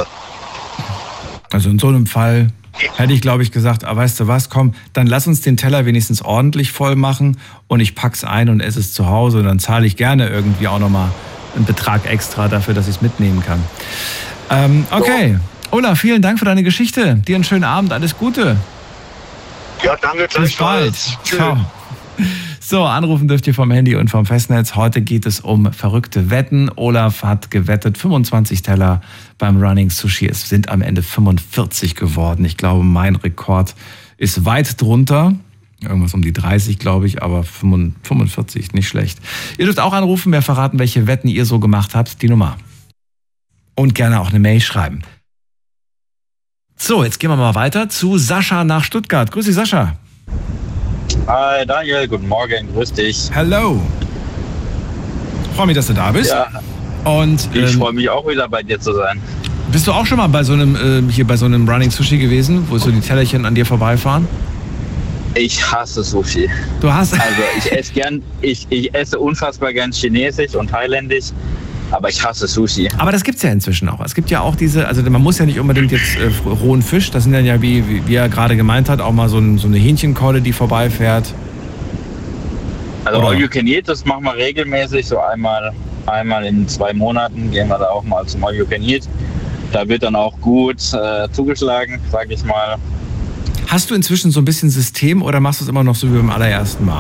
Also in so einem Fall hätte ich, glaube ich, gesagt, ah, weißt du was, komm, dann lass uns den Teller wenigstens ordentlich voll machen und ich pack's ein und esse es zu Hause und dann zahle ich gerne irgendwie auch nochmal einen Betrag extra dafür, dass ich es mitnehmen kann. Ähm, okay, Ola, vielen Dank für deine Geschichte. Dir einen schönen Abend, alles Gute. Ja, danke Bis bald. gleichfalls. Ciao. So, anrufen dürft ihr vom Handy und vom Festnetz. Heute geht es um verrückte Wetten. Olaf hat gewettet, fünfundzwanzig Teller beim Running Sushi. Es sind am Ende fünfundvierzig geworden. Ich glaube, mein Rekord ist weit drunter. Irgendwas um die dreißig, glaube ich, aber fünfundvierzig, nicht schlecht. Ihr dürft auch anrufen, mir verraten, welche Wetten ihr so gemacht habt, die Nummer. Und gerne auch eine Mail schreiben. So, jetzt gehen wir mal weiter zu Sascha nach Stuttgart. Grüß dich, Sascha. Hi Daniel, guten Morgen, grüß dich. Hello. Freue mich, dass du da bist. Ja. Und, ich ähm, freue mich auch wieder bei dir zu sein. Bist du auch schon mal bei so einem, äh, hier bei so einem Running Sushi gewesen, wo so die Tellerchen an dir vorbeifahren? Ich hasse Sushi. Du hast? Also ich esse gern, ich, ich esse unfassbar gern Chinesisch und Thailändisch, aber ich hasse Sushi. Aber das gibt's ja inzwischen auch. Es gibt ja auch diese, also man muss ja nicht unbedingt jetzt äh, rohen Fisch, das sind dann ja, wie, wie, wie er gerade gemeint hat, auch mal so, ein, so eine Hähnchenkeule, die vorbeifährt. Also Oder? All You Can Eat, das machen wir regelmäßig, so einmal, einmal in zwei Monaten gehen wir da auch mal zum All You Can Eat. Da wird dann auch gut äh, zugeschlagen, sag ich mal. Hast du inzwischen so ein bisschen System oder machst du es immer noch so wie beim allerersten Mal?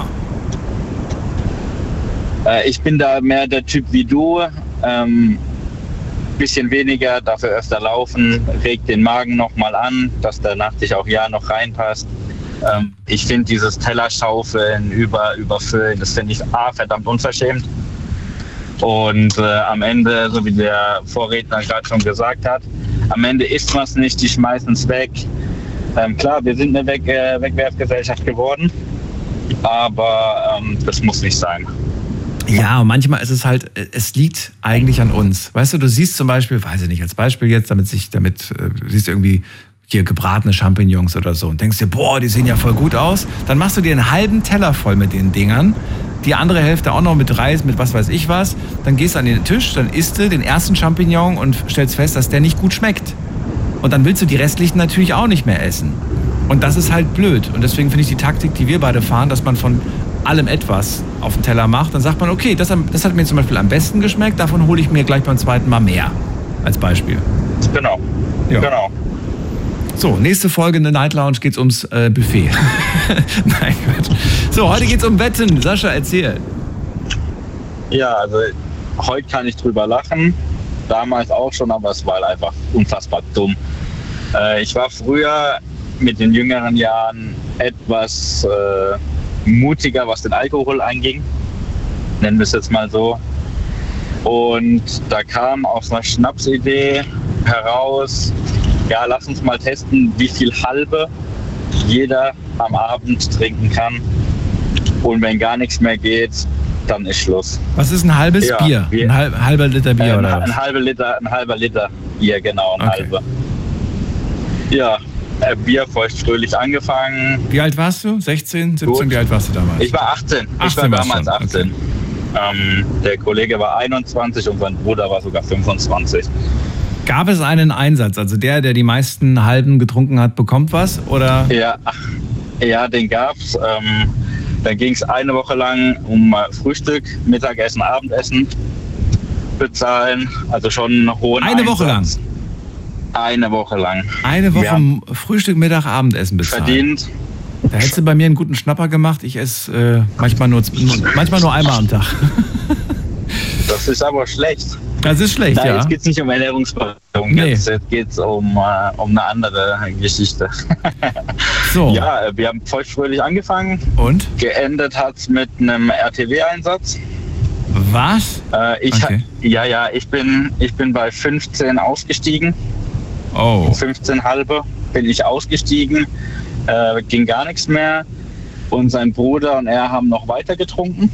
Äh, ich bin da mehr der Typ wie du. Ähm, bisschen weniger, dafür öfter laufen, regt den Magen nochmal an, dass der nach dich auch ja noch reinpasst. Ähm, ich finde dieses Tellerschaufeln, über, überfüllen, das finde ich A, verdammt unverschämt. Und äh, am Ende, so wie der Vorredner gerade schon gesagt hat, am Ende isst man es nicht, die schmeißen es weg. Ähm, klar, wir sind eine Weg- äh, Wegwerfgesellschaft geworden, aber ähm, das muss nicht sein. Ja, und manchmal ist es halt, es liegt eigentlich an uns. Weißt du, du siehst zum Beispiel, weiß ich nicht, als Beispiel jetzt, damit sich, damit äh, siehst du irgendwie hier gebratene Champignons oder so und denkst dir, boah, die sehen ja voll gut aus. Dann machst du dir einen halben Teller voll mit den Dingern, die andere Hälfte auch noch mit Reis, mit was weiß ich was. Dann gehst du an den Tisch, dann isst du den ersten Champignon und stellst fest, dass der nicht gut schmeckt. Und dann willst du die restlichen natürlich auch nicht mehr essen. Und das ist halt blöd. Und deswegen finde ich die Taktik, die wir beide fahren, dass man von allem etwas auf den Teller macht, dann sagt man, okay, das, das hat mir zum Beispiel am besten geschmeckt, davon hole ich mir gleich beim zweiten Mal mehr. Als Beispiel. Genau. Ja. Genau. So, nächste Folge in der Night Lounge geht's ums äh, Buffet. Nein, Gott. So, heute geht's um Wetten. Sascha, erzähl. Ja, also heute kann ich drüber lachen. Damals auch schon, aber es war einfach unfassbar dumm. Äh, ich war früher mit den jüngeren Jahren etwas äh, mutiger, was den Alkohol anging. Nennen wir es jetzt mal so. Und da kam aus einer Schnapsidee heraus, ja, lass uns mal testen, wie viel halbe jeder am Abend trinken kann. Und wenn gar nichts mehr geht, dann ist Schluss. Was ist ein halbes Ja, Bier? wir- Ein halb, halber Liter Bier Äh, oder ein, was? ein halber Liter, ein halber Liter Bier, genau, ein Okay. halber. Ja, äh, Bier feuchtfröhlich angefangen. Wie alt warst du? sechzehn, siebzehn? Gut. Wie alt warst du damals? Ich war achtzehn. Ich achtzehn war warst damals schon, achtzehn. Ähm, der Kollege war einundzwanzig und sein Bruder war sogar fünfundzwanzig. Gab es einen Einsatz? Also der, der die meisten halben getrunken hat, bekommt was? Oder? Ja, ja, den gab's. Ähm, da ging es eine Woche lang um äh, Frühstück, Mittagessen, Abendessen bezahlen. Also schon einen hohen Eine Woche Einsatz. Eine Woche lang. Eine Wir Woche haben Frühstück, Mittag, Abendessen bezahlt. verdient. Da hättest du bei mir einen guten Schnapper gemacht. Ich esse äh, manchmal, nur, manchmal nur einmal am Tag. Das ist aber schlecht. Das ist schlecht, Nein, ja. jetzt geht es nicht um Ernährungsberatung, Nee. jetzt, jetzt geht es um, äh, um eine andere Geschichte. So. Ja, äh, wir haben feuchtfröhlich angefangen. Und? Geendet hat es mit einem R T W-Einsatz. Was? Äh, ich, Okay. Ja, ja, ich bin, ich bin bei fünfzehn ausgestiegen. Oh. fünfzehn halbe bin ich ausgestiegen. Äh, ging gar nichts mehr. Und sein Bruder und er haben noch weiter getrunken.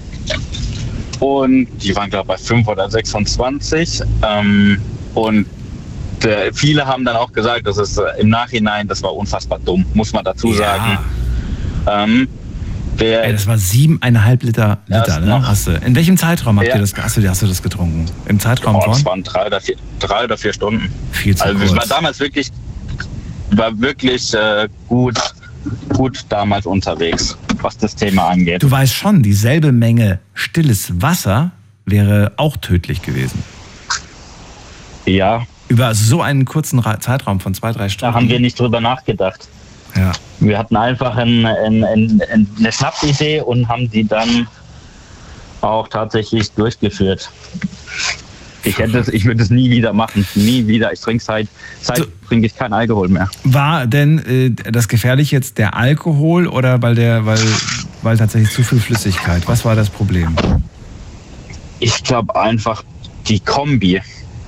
Und die waren, glaube ich, bei fünf oder sechsundzwanzig. Ähm, und äh, viele haben dann auch gesagt, das ist äh, im Nachhinein, das war unfassbar dumm, muss man dazu sagen. Ähm, der, Ey, das war siebeneinhalb Liter, Ja, Liter ist ne? noch- Hast du. In welchem Zeitraum habt Ja. ihr das, hast, du, hast du das getrunken? Im Zeitraum oh, von? das waren drei oder vier, drei oder vier Stunden. Viel zu Also ich war kurz. damals wirklich, war wirklich äh, gut, gut damals unterwegs, was das Thema angeht. Du weißt schon, dieselbe Menge stilles Wasser wäre auch tödlich gewesen. Ja, Über so einen kurzen Ra- Zeitraum von zwei, drei Stunden. da haben wir nicht drüber nachgedacht. Ja. Wir hatten einfach ein, ein, ein, ein, eine Schnapsidee und haben die dann auch tatsächlich durchgeführt. Ich hätte es, ich würde es nie wieder machen. Nie wieder. Ich trinke seit, seit So. trinke ich keinen Alkohol mehr. War denn äh, das gefährlich jetzt der Alkohol oder weil der, weil, weil tatsächlich zu viel Flüssigkeit? Was war das Problem? Ich glaube einfach die Kombi.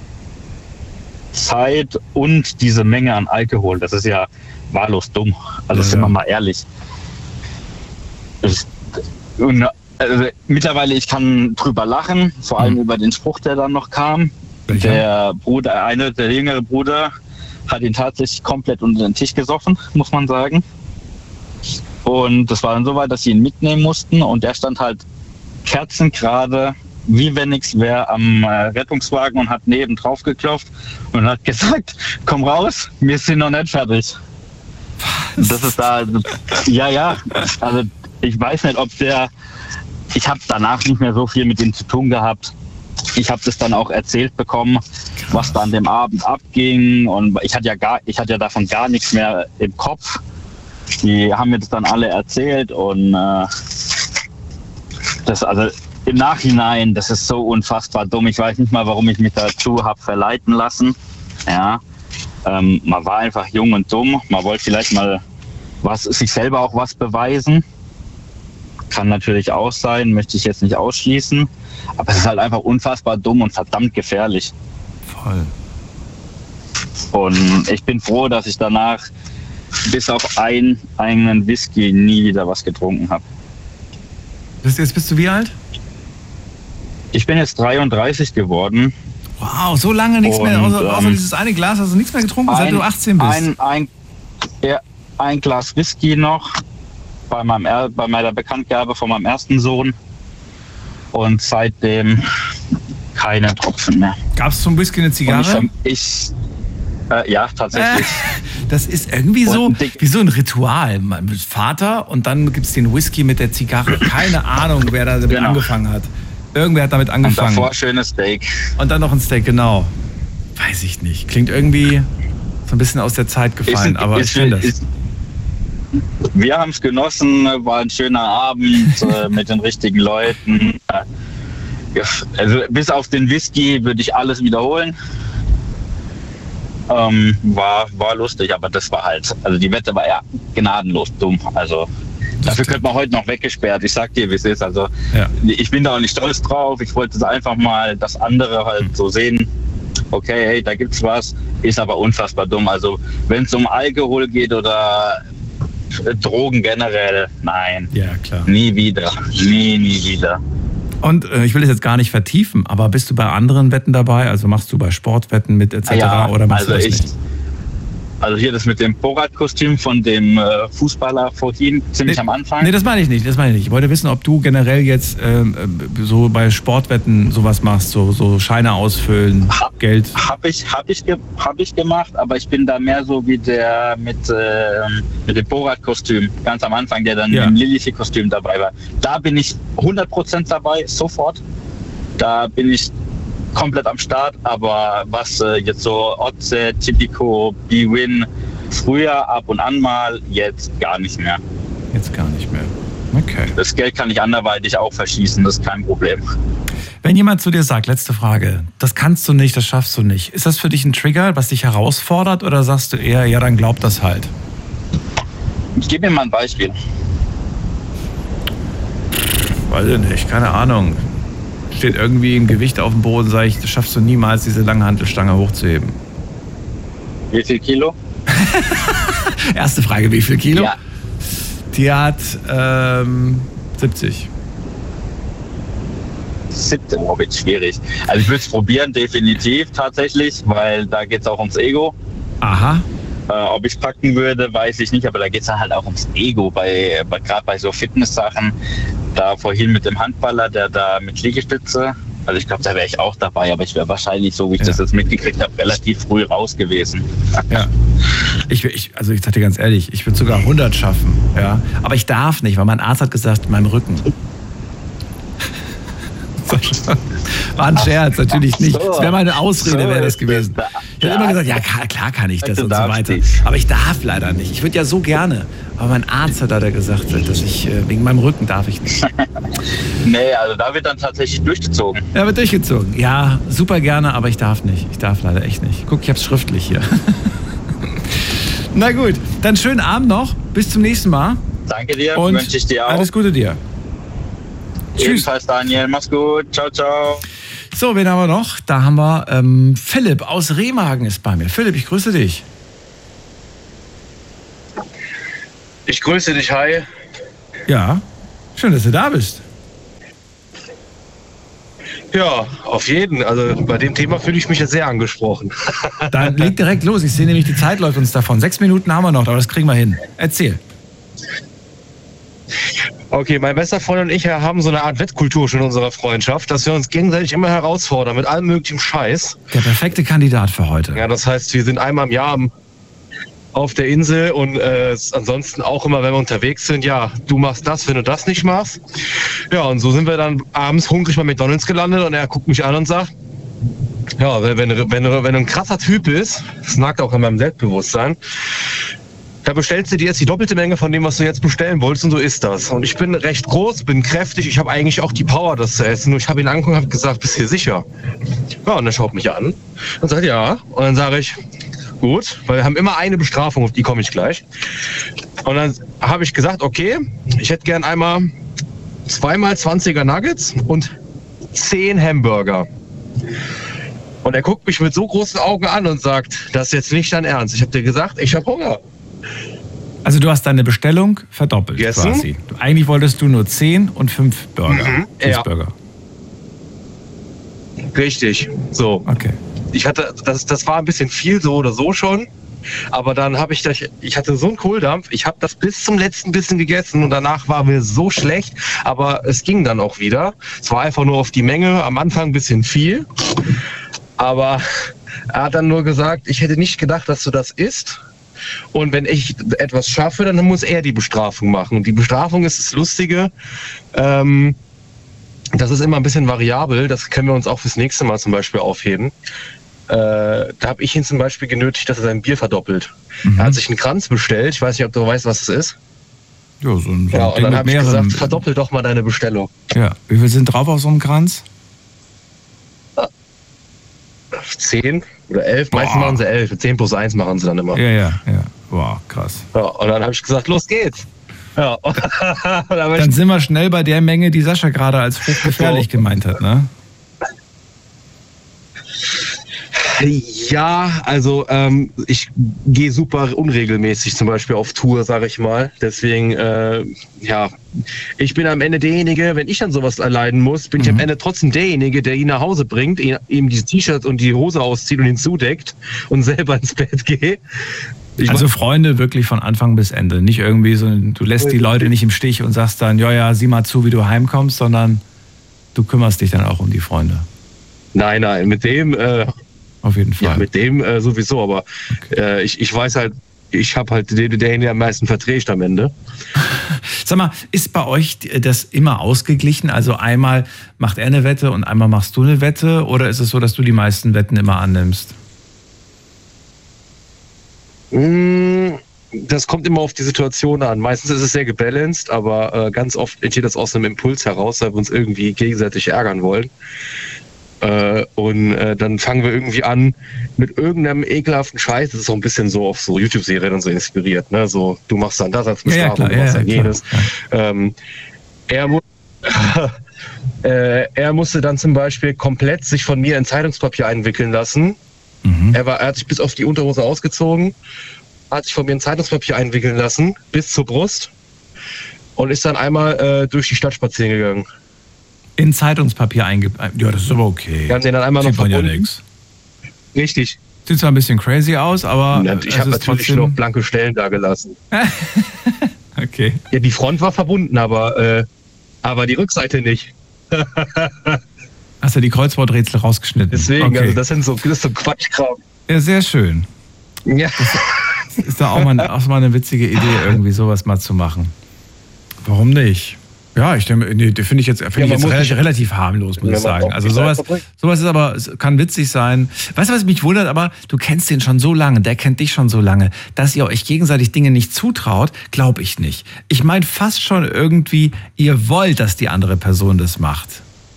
Zeit und diese Menge an Alkohol, das ist ja wahllos dumm. Also Ja, sind wir ja. mal ehrlich. Ich, und, also, mittlerweile, ich kann drüber lachen, vor allem Mhm. über den Spruch, der dann noch kam. Welcher? Der Bruder, einer, der jüngere Bruder, hat ihn tatsächlich komplett unter den Tisch gesoffen, muss man sagen. Und das war dann so weit, dass sie ihn mitnehmen mussten und der stand halt kerzengerade, wie wenn nichts wäre, am äh, Rettungswagen und hat neben drauf geklopft und hat gesagt, komm raus, wir sind noch nicht fertig. Das ist da, ja, ja, also ich weiß nicht, ob der, ich habe danach nicht mehr so viel mit ihm zu tun gehabt. Ich habe das dann auch erzählt bekommen, was da an dem Abend abging und ich hatte ja gar, ich hatte ja davon gar nichts mehr im Kopf. Die haben mir das dann alle erzählt und äh, das, also im Nachhinein, das ist so unfassbar dumm. Ich weiß nicht mal, warum ich mich dazu habe verleiten lassen. Ja, ähm, man war einfach jung und dumm. Man wollte vielleicht mal was, sich selber auch was beweisen. Kann natürlich auch sein, möchte ich jetzt nicht ausschließen. Aber es ist halt einfach unfassbar dumm und verdammt gefährlich. Voll. Und ich bin froh, dass ich danach bis auf einen, einen Whisky nie wieder was getrunken habe. Bist, jetzt bist du wie alt? Ich bin jetzt dreiunddreißig geworden. Wow, so lange nichts mehr, Und, außer, außer ähm, dieses eine Glas, hast du nichts mehr getrunken, seit du achtzehn bist. Ein, ein, ja, ein Glas Whisky noch bei, meinem, Er- bei meiner Bekanntgabe von meinem ersten Sohn. Und seitdem keine Tropfen mehr. Gab es zum Whisky eine Und ich, Zigarre? verm- ich äh, ja, tatsächlich. Das ist irgendwie Und so ein Dick- wie so ein Ritual. Man mit Vater und dann gibt es den Whisky mit der Zigarre. Keine Ahnung, wer da damit Genau. angefangen hat. Irgendwer hat damit Und angefangen. davor schönes Steak. Und dann noch ein Steak, genau. Weiß ich nicht. Klingt irgendwie so ein bisschen aus der Zeit gefallen, Ist- aber ist- ich finde das. ist- Wir haben es genossen, war ein schöner Abend äh, mit den richtigen Leuten. Äh, ja, also bis auf den Whisky würde ich alles wiederholen. Ähm, war, war lustig, aber das war halt, also die Wette war ja gnadenlos dumm. Also dafür könnte man heute noch weggesperrt. Ich sag dir, wie es ist. Also Ja. ich bin da auch nicht stolz drauf. Ich wollte es einfach mal das andere halt so sehen. Okay, hey, da gibt's was, ist aber unfassbar dumm. Also wenn es um Alkohol geht oder Drogen generell, nein, Ja, klar. nie wieder, nie, nie wieder. Und äh, ich will das jetzt gar nicht vertiefen, aber bist du bei anderen Wetten dabei? Also machst du bei Sportwetten mit et cetera Ja, oder machst also du das ich, nicht? also hier das mit dem Borat-Kostüm von dem äh, Fußballer vorhin, ziemlich Nee, am Anfang. Nee, das meine ich nicht, das meine ich nicht. Ich wollte wissen, ob du generell jetzt ähm, äh, so bei Sportwetten sowas machst, so, so Scheine ausfüllen, Hab- Geld. Habe ich, hab ich, ge hab ich gemacht, aber ich bin da mehr so wie der mit, äh, mit dem Borat-Kostüm, ganz am Anfang, der dann Ja. im Lilith-Kostüm dabei war. Da bin ich hundert Prozent dabei, sofort. Da bin ich komplett am Start, aber was äh, jetzt so Otze, Tipico, B-Win, früher ab und an mal, jetzt gar nicht mehr. Jetzt gar nicht mehr. Okay. Das Geld kann ich anderweitig auch verschießen, das ist kein Problem. Wenn jemand zu dir sagt, letzte Frage, das kannst du nicht, das schaffst du nicht, ist das für dich ein Trigger, was dich herausfordert oder sagst du eher, ja, dann glaub das halt? Ich gebe mir mal ein Beispiel. Weiß ich nicht, keine Ahnung. Steht irgendwie ein Gewicht auf dem Boden, sag ich, das schaffst du niemals, diese Langhantelstange hochzuheben. Wie viel Kilo? Erste Frage, wie viel Kilo? Ja. Die hat ähm, siebzig. siebzehn, oh, wird schwierig. Also ich würde es probieren, definitiv tatsächlich, weil da geht es auch ums Ego. Aha. Äh, ob ich packen würde, weiß ich nicht, aber da geht es dann halt auch ums Ego, bei, bei gerade bei so Fitness-Sachen. Da vorhin mit dem Handballer, der da mit Liegestütze, also ich glaube, da wäre ich auch dabei, aber ich wäre wahrscheinlich, so wie ich Ja. das jetzt mitgekriegt habe, relativ früh raus gewesen. Ja. Ich, ich, also ich sag dir ganz ehrlich, ich würde sogar hundert schaffen. Ja. Aber ich darf nicht, weil mein Arzt hat gesagt, in meinem Rücken. War ein Scherz, natürlich nicht. Das wäre meine Ausrede, wäre das gewesen. Ich habe immer gesagt, ja klar kann ich das Du und so darfst weiter. nicht. Aber ich darf leider nicht. Ich würde ja so gerne. Aber mein Arzt hat leider gesagt, dass ich äh, wegen meinem Rücken darf ich nicht. Nee, also da wird dann tatsächlich durchgezogen. Ja, wird durchgezogen. Ja, super gerne, aber ich darf nicht. Ich darf leider echt nicht. Guck, ich hab's schriftlich hier. Na gut, dann schönen Abend noch. Bis zum nächsten Mal. Danke dir, und wünsche ich dir auch. Alles Gute dir. Tschüss. Ebenfalls, Daniel. Mach's gut. Ciao, ciao. So, wen haben wir noch? Da haben wir ähm, Philipp aus Remagen ist bei mir. Philipp, ich grüße dich. Ich grüße dich, hi. Ja, schön, dass du da bist. Ja, auf jeden. Also bei dem Thema fühle ich mich jetzt sehr angesprochen. Dann leg direkt los. Ich sehe nämlich, die Zeit läuft uns davon. Sechs Minuten haben wir noch, aber das kriegen wir hin. Erzähl. Okay, mein bester Freund und ich haben so eine Art Wettkultur schon in unserer Freundschaft, dass wir uns gegenseitig immer herausfordern mit allem möglichen Scheiß. Der perfekte Kandidat für heute. Ja, das heißt, wir sind einmal im Jahr auf der Insel und äh, ansonsten auch immer, wenn wir unterwegs sind, ja, du machst das, wenn du das nicht machst. Ja, und so sind wir dann abends hungrig bei McDonald's gelandet und er guckt mich an und sagt, ja, wenn, wenn, wenn, wenn du ein krasser Typ bist, das nagt auch an meinem Selbstbewusstsein, da bestellst du dir jetzt die doppelte Menge von dem, was du jetzt bestellen wolltest, und so ist das. Und ich bin recht groß, bin kräftig, ich habe eigentlich auch die Power, das zu essen. Nur ich habe ihn angeguckt und habe gesagt, bist du hier sicher? Ja, und er schaut mich an und sagt, ja. Und dann sage ich, gut, weil wir haben immer eine Bestrafung, auf die komme ich gleich. Und dann habe ich gesagt, okay, ich hätte gern einmal zweimal zwanziger Nuggets und zehn Hamburger. Und er guckt mich mit so großen Augen an und sagt, das ist jetzt nicht dein Ernst. Ich habe dir gesagt, ich habe Hunger. Also du hast deine Bestellung verdoppelt Yes. quasi. Du, eigentlich wolltest du nur zehn und fünf Burger. Mhm, Cheeseburger. Ja. Richtig, so. Okay. Ich hatte, das, das war ein bisschen viel so oder so schon. Aber dann habe ich das, ich hatte so einen Kohldampf, ich habe das bis zum letzten bisschen gegessen und danach war mir so schlecht, aber es ging dann auch wieder. Es war einfach nur auf die Menge, am Anfang ein bisschen viel. Aber er hat dann nur gesagt, ich hätte nicht gedacht, dass du das isst. Und wenn ich etwas schaffe, dann muss er die Bestrafung machen. Und die Bestrafung ist das Lustige. Ähm, das ist immer ein bisschen variabel. Das können wir uns auch fürs nächste Mal zum Beispiel aufheben. Äh, da habe ich ihn zum Beispiel genötigt, dass er sein Bier verdoppelt. Mhm. Er hat sich einen Kranz bestellt. Ich weiß nicht, ob du weißt, was es ist. Ja, so ein, so ja, ein und dann habe ich gesagt, verdoppel doch mal deine Bestellung. Ja, wie viel sind drauf auf so einem Kranz? Zehn oder elf, Boah. meistens machen sie elf. Zehn plus eins machen sie dann immer. Ja, ja, ja. Wow, krass. Ja, und dann habe ich gesagt, los geht's. Ja. dann Dann sind wir schnell bei der Menge, die Sascha gerade als hochgefährlich gemeint hat, ne? Ja, also ähm, ich gehe super unregelmäßig zum Beispiel auf Tour, sage ich mal. Deswegen, äh, ja, ich bin am Ende derjenige, wenn ich dann sowas erleiden muss, bin mhm. ich am Ende trotzdem derjenige, der ihn nach Hause bringt, ihn, ihm die T-Shirts und die Hose auszieht und ihn zudeckt und selber ins Bett geht. Ich also Freunde wirklich von Anfang bis Ende. Nicht irgendwie so, du lässt die Leute nicht im Stich und sagst dann, ja, ja, sieh mal zu, wie du heimkommst, sondern du kümmerst dich dann auch um die Freunde. Nein, nein, mit dem... Äh, Auf jeden Fall. Ja, mit dem äh, sowieso, aber okay. äh, ich, ich weiß halt, ich habe halt den, der ihn am meisten verträgt am Ende. Sag mal, ist bei euch das immer ausgeglichen? Also einmal macht er eine Wette und einmal machst du eine Wette? Oder ist es so, dass du die meisten Wetten immer annimmst? Das kommt immer auf die Situation an. Meistens ist es sehr gebalanced, aber äh, ganz oft entsteht das aus einem Impuls heraus, weil wir uns irgendwie gegenseitig ärgern wollen. Äh, und äh, dann fangen wir irgendwie an mit irgendeinem ekelhaften Scheiß. Das ist auch ein bisschen so auf so YouTube-Serien und so inspiriert. Ne? So, du machst dann das als Bestrafung, ja, ja, du machst ja, dann ja, jenes. Ja. Ähm, er, mu äh, er musste dann zum Beispiel komplett sich von mir in Zeitungspapier einwickeln lassen. Mhm. Er, war, er hat sich bis auf die Unterhose ausgezogen, hat sich von mir in Zeitungspapier einwickeln lassen, bis zur Brust und ist dann einmal äh, durch die Stadt spazieren gegangen. In Zeitungspapier eingebaut. Ja, das ist aber okay. Wir haben den dann einmal noch Sieht man verbunden. Ja nix. Richtig. Sieht zwar ein bisschen crazy aus, aber ja, ich habe natürlich trotzdem noch blanke Stellen da gelassen. Okay. Ja, die Front war verbunden, aber, äh, aber die Rückseite nicht. Hast du die Kreuzworträtsel rausgeschnitten? Deswegen, okay. Also das sind so, das ist so Quatschkram. Ja, sehr schön. Ja. Das ist doch auch mal, eine, auch mal eine witzige Idee, irgendwie sowas mal zu machen. Warum nicht? Ja, ich denke, nee, finde ich jetzt, finde Ja, ich man jetzt muss relativ, sich- relativ harmlos, muss Ja, ich man sagen. braucht Also die Zeit sowas, verbringen. sowas ist aber, es kann witzig sein. Weißt du, was mich wundert, aber du kennst den schon so lange, der kennt dich schon so lange, dass ihr euch gegenseitig Dinge nicht zutraut, glaube ich nicht. Ich meine fast schon irgendwie, ihr wollt, dass die andere Person das macht.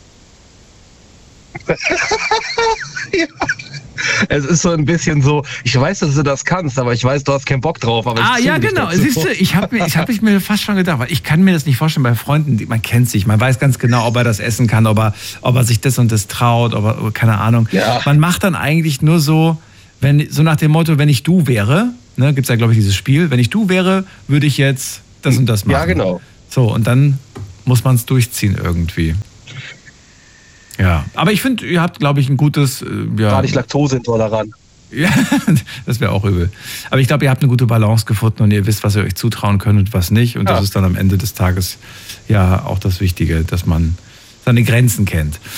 Ja. Es ist so ein bisschen so, ich weiß, dass du das kannst, aber ich weiß, du hast keinen Bock drauf. Aber Ah, ich ja, zwinge dich genau. dazu. Siehst du, ich habe mir, ich hab ich mir fast schon gedacht, weil ich kann mir das nicht vorstellen bei Freunden, die, man kennt sich, man weiß ganz genau, ob er das essen kann, ob er, ob er sich das und das traut, ob er, keine Ahnung. Ja. Man macht dann eigentlich nur so, wenn, so nach dem Motto, wenn ich du wäre, ne, gibt's ja, glaube ich, dieses Spiel, wenn ich du wäre, würde ich jetzt das und das machen. Ja, genau. So, und dann muss man es durchziehen irgendwie. Ja, aber ich finde, ihr habt, glaube ich, ein gutes, äh, ja. War nicht laktoseintolerant. Ja, das wäre auch übel. Aber ich glaube, ihr habt eine gute Balance gefunden und ihr wisst, was ihr euch zutrauen könnt und was nicht. Und Ja. das ist dann am Ende des Tages ja auch das Wichtige, dass man seine Grenzen kennt.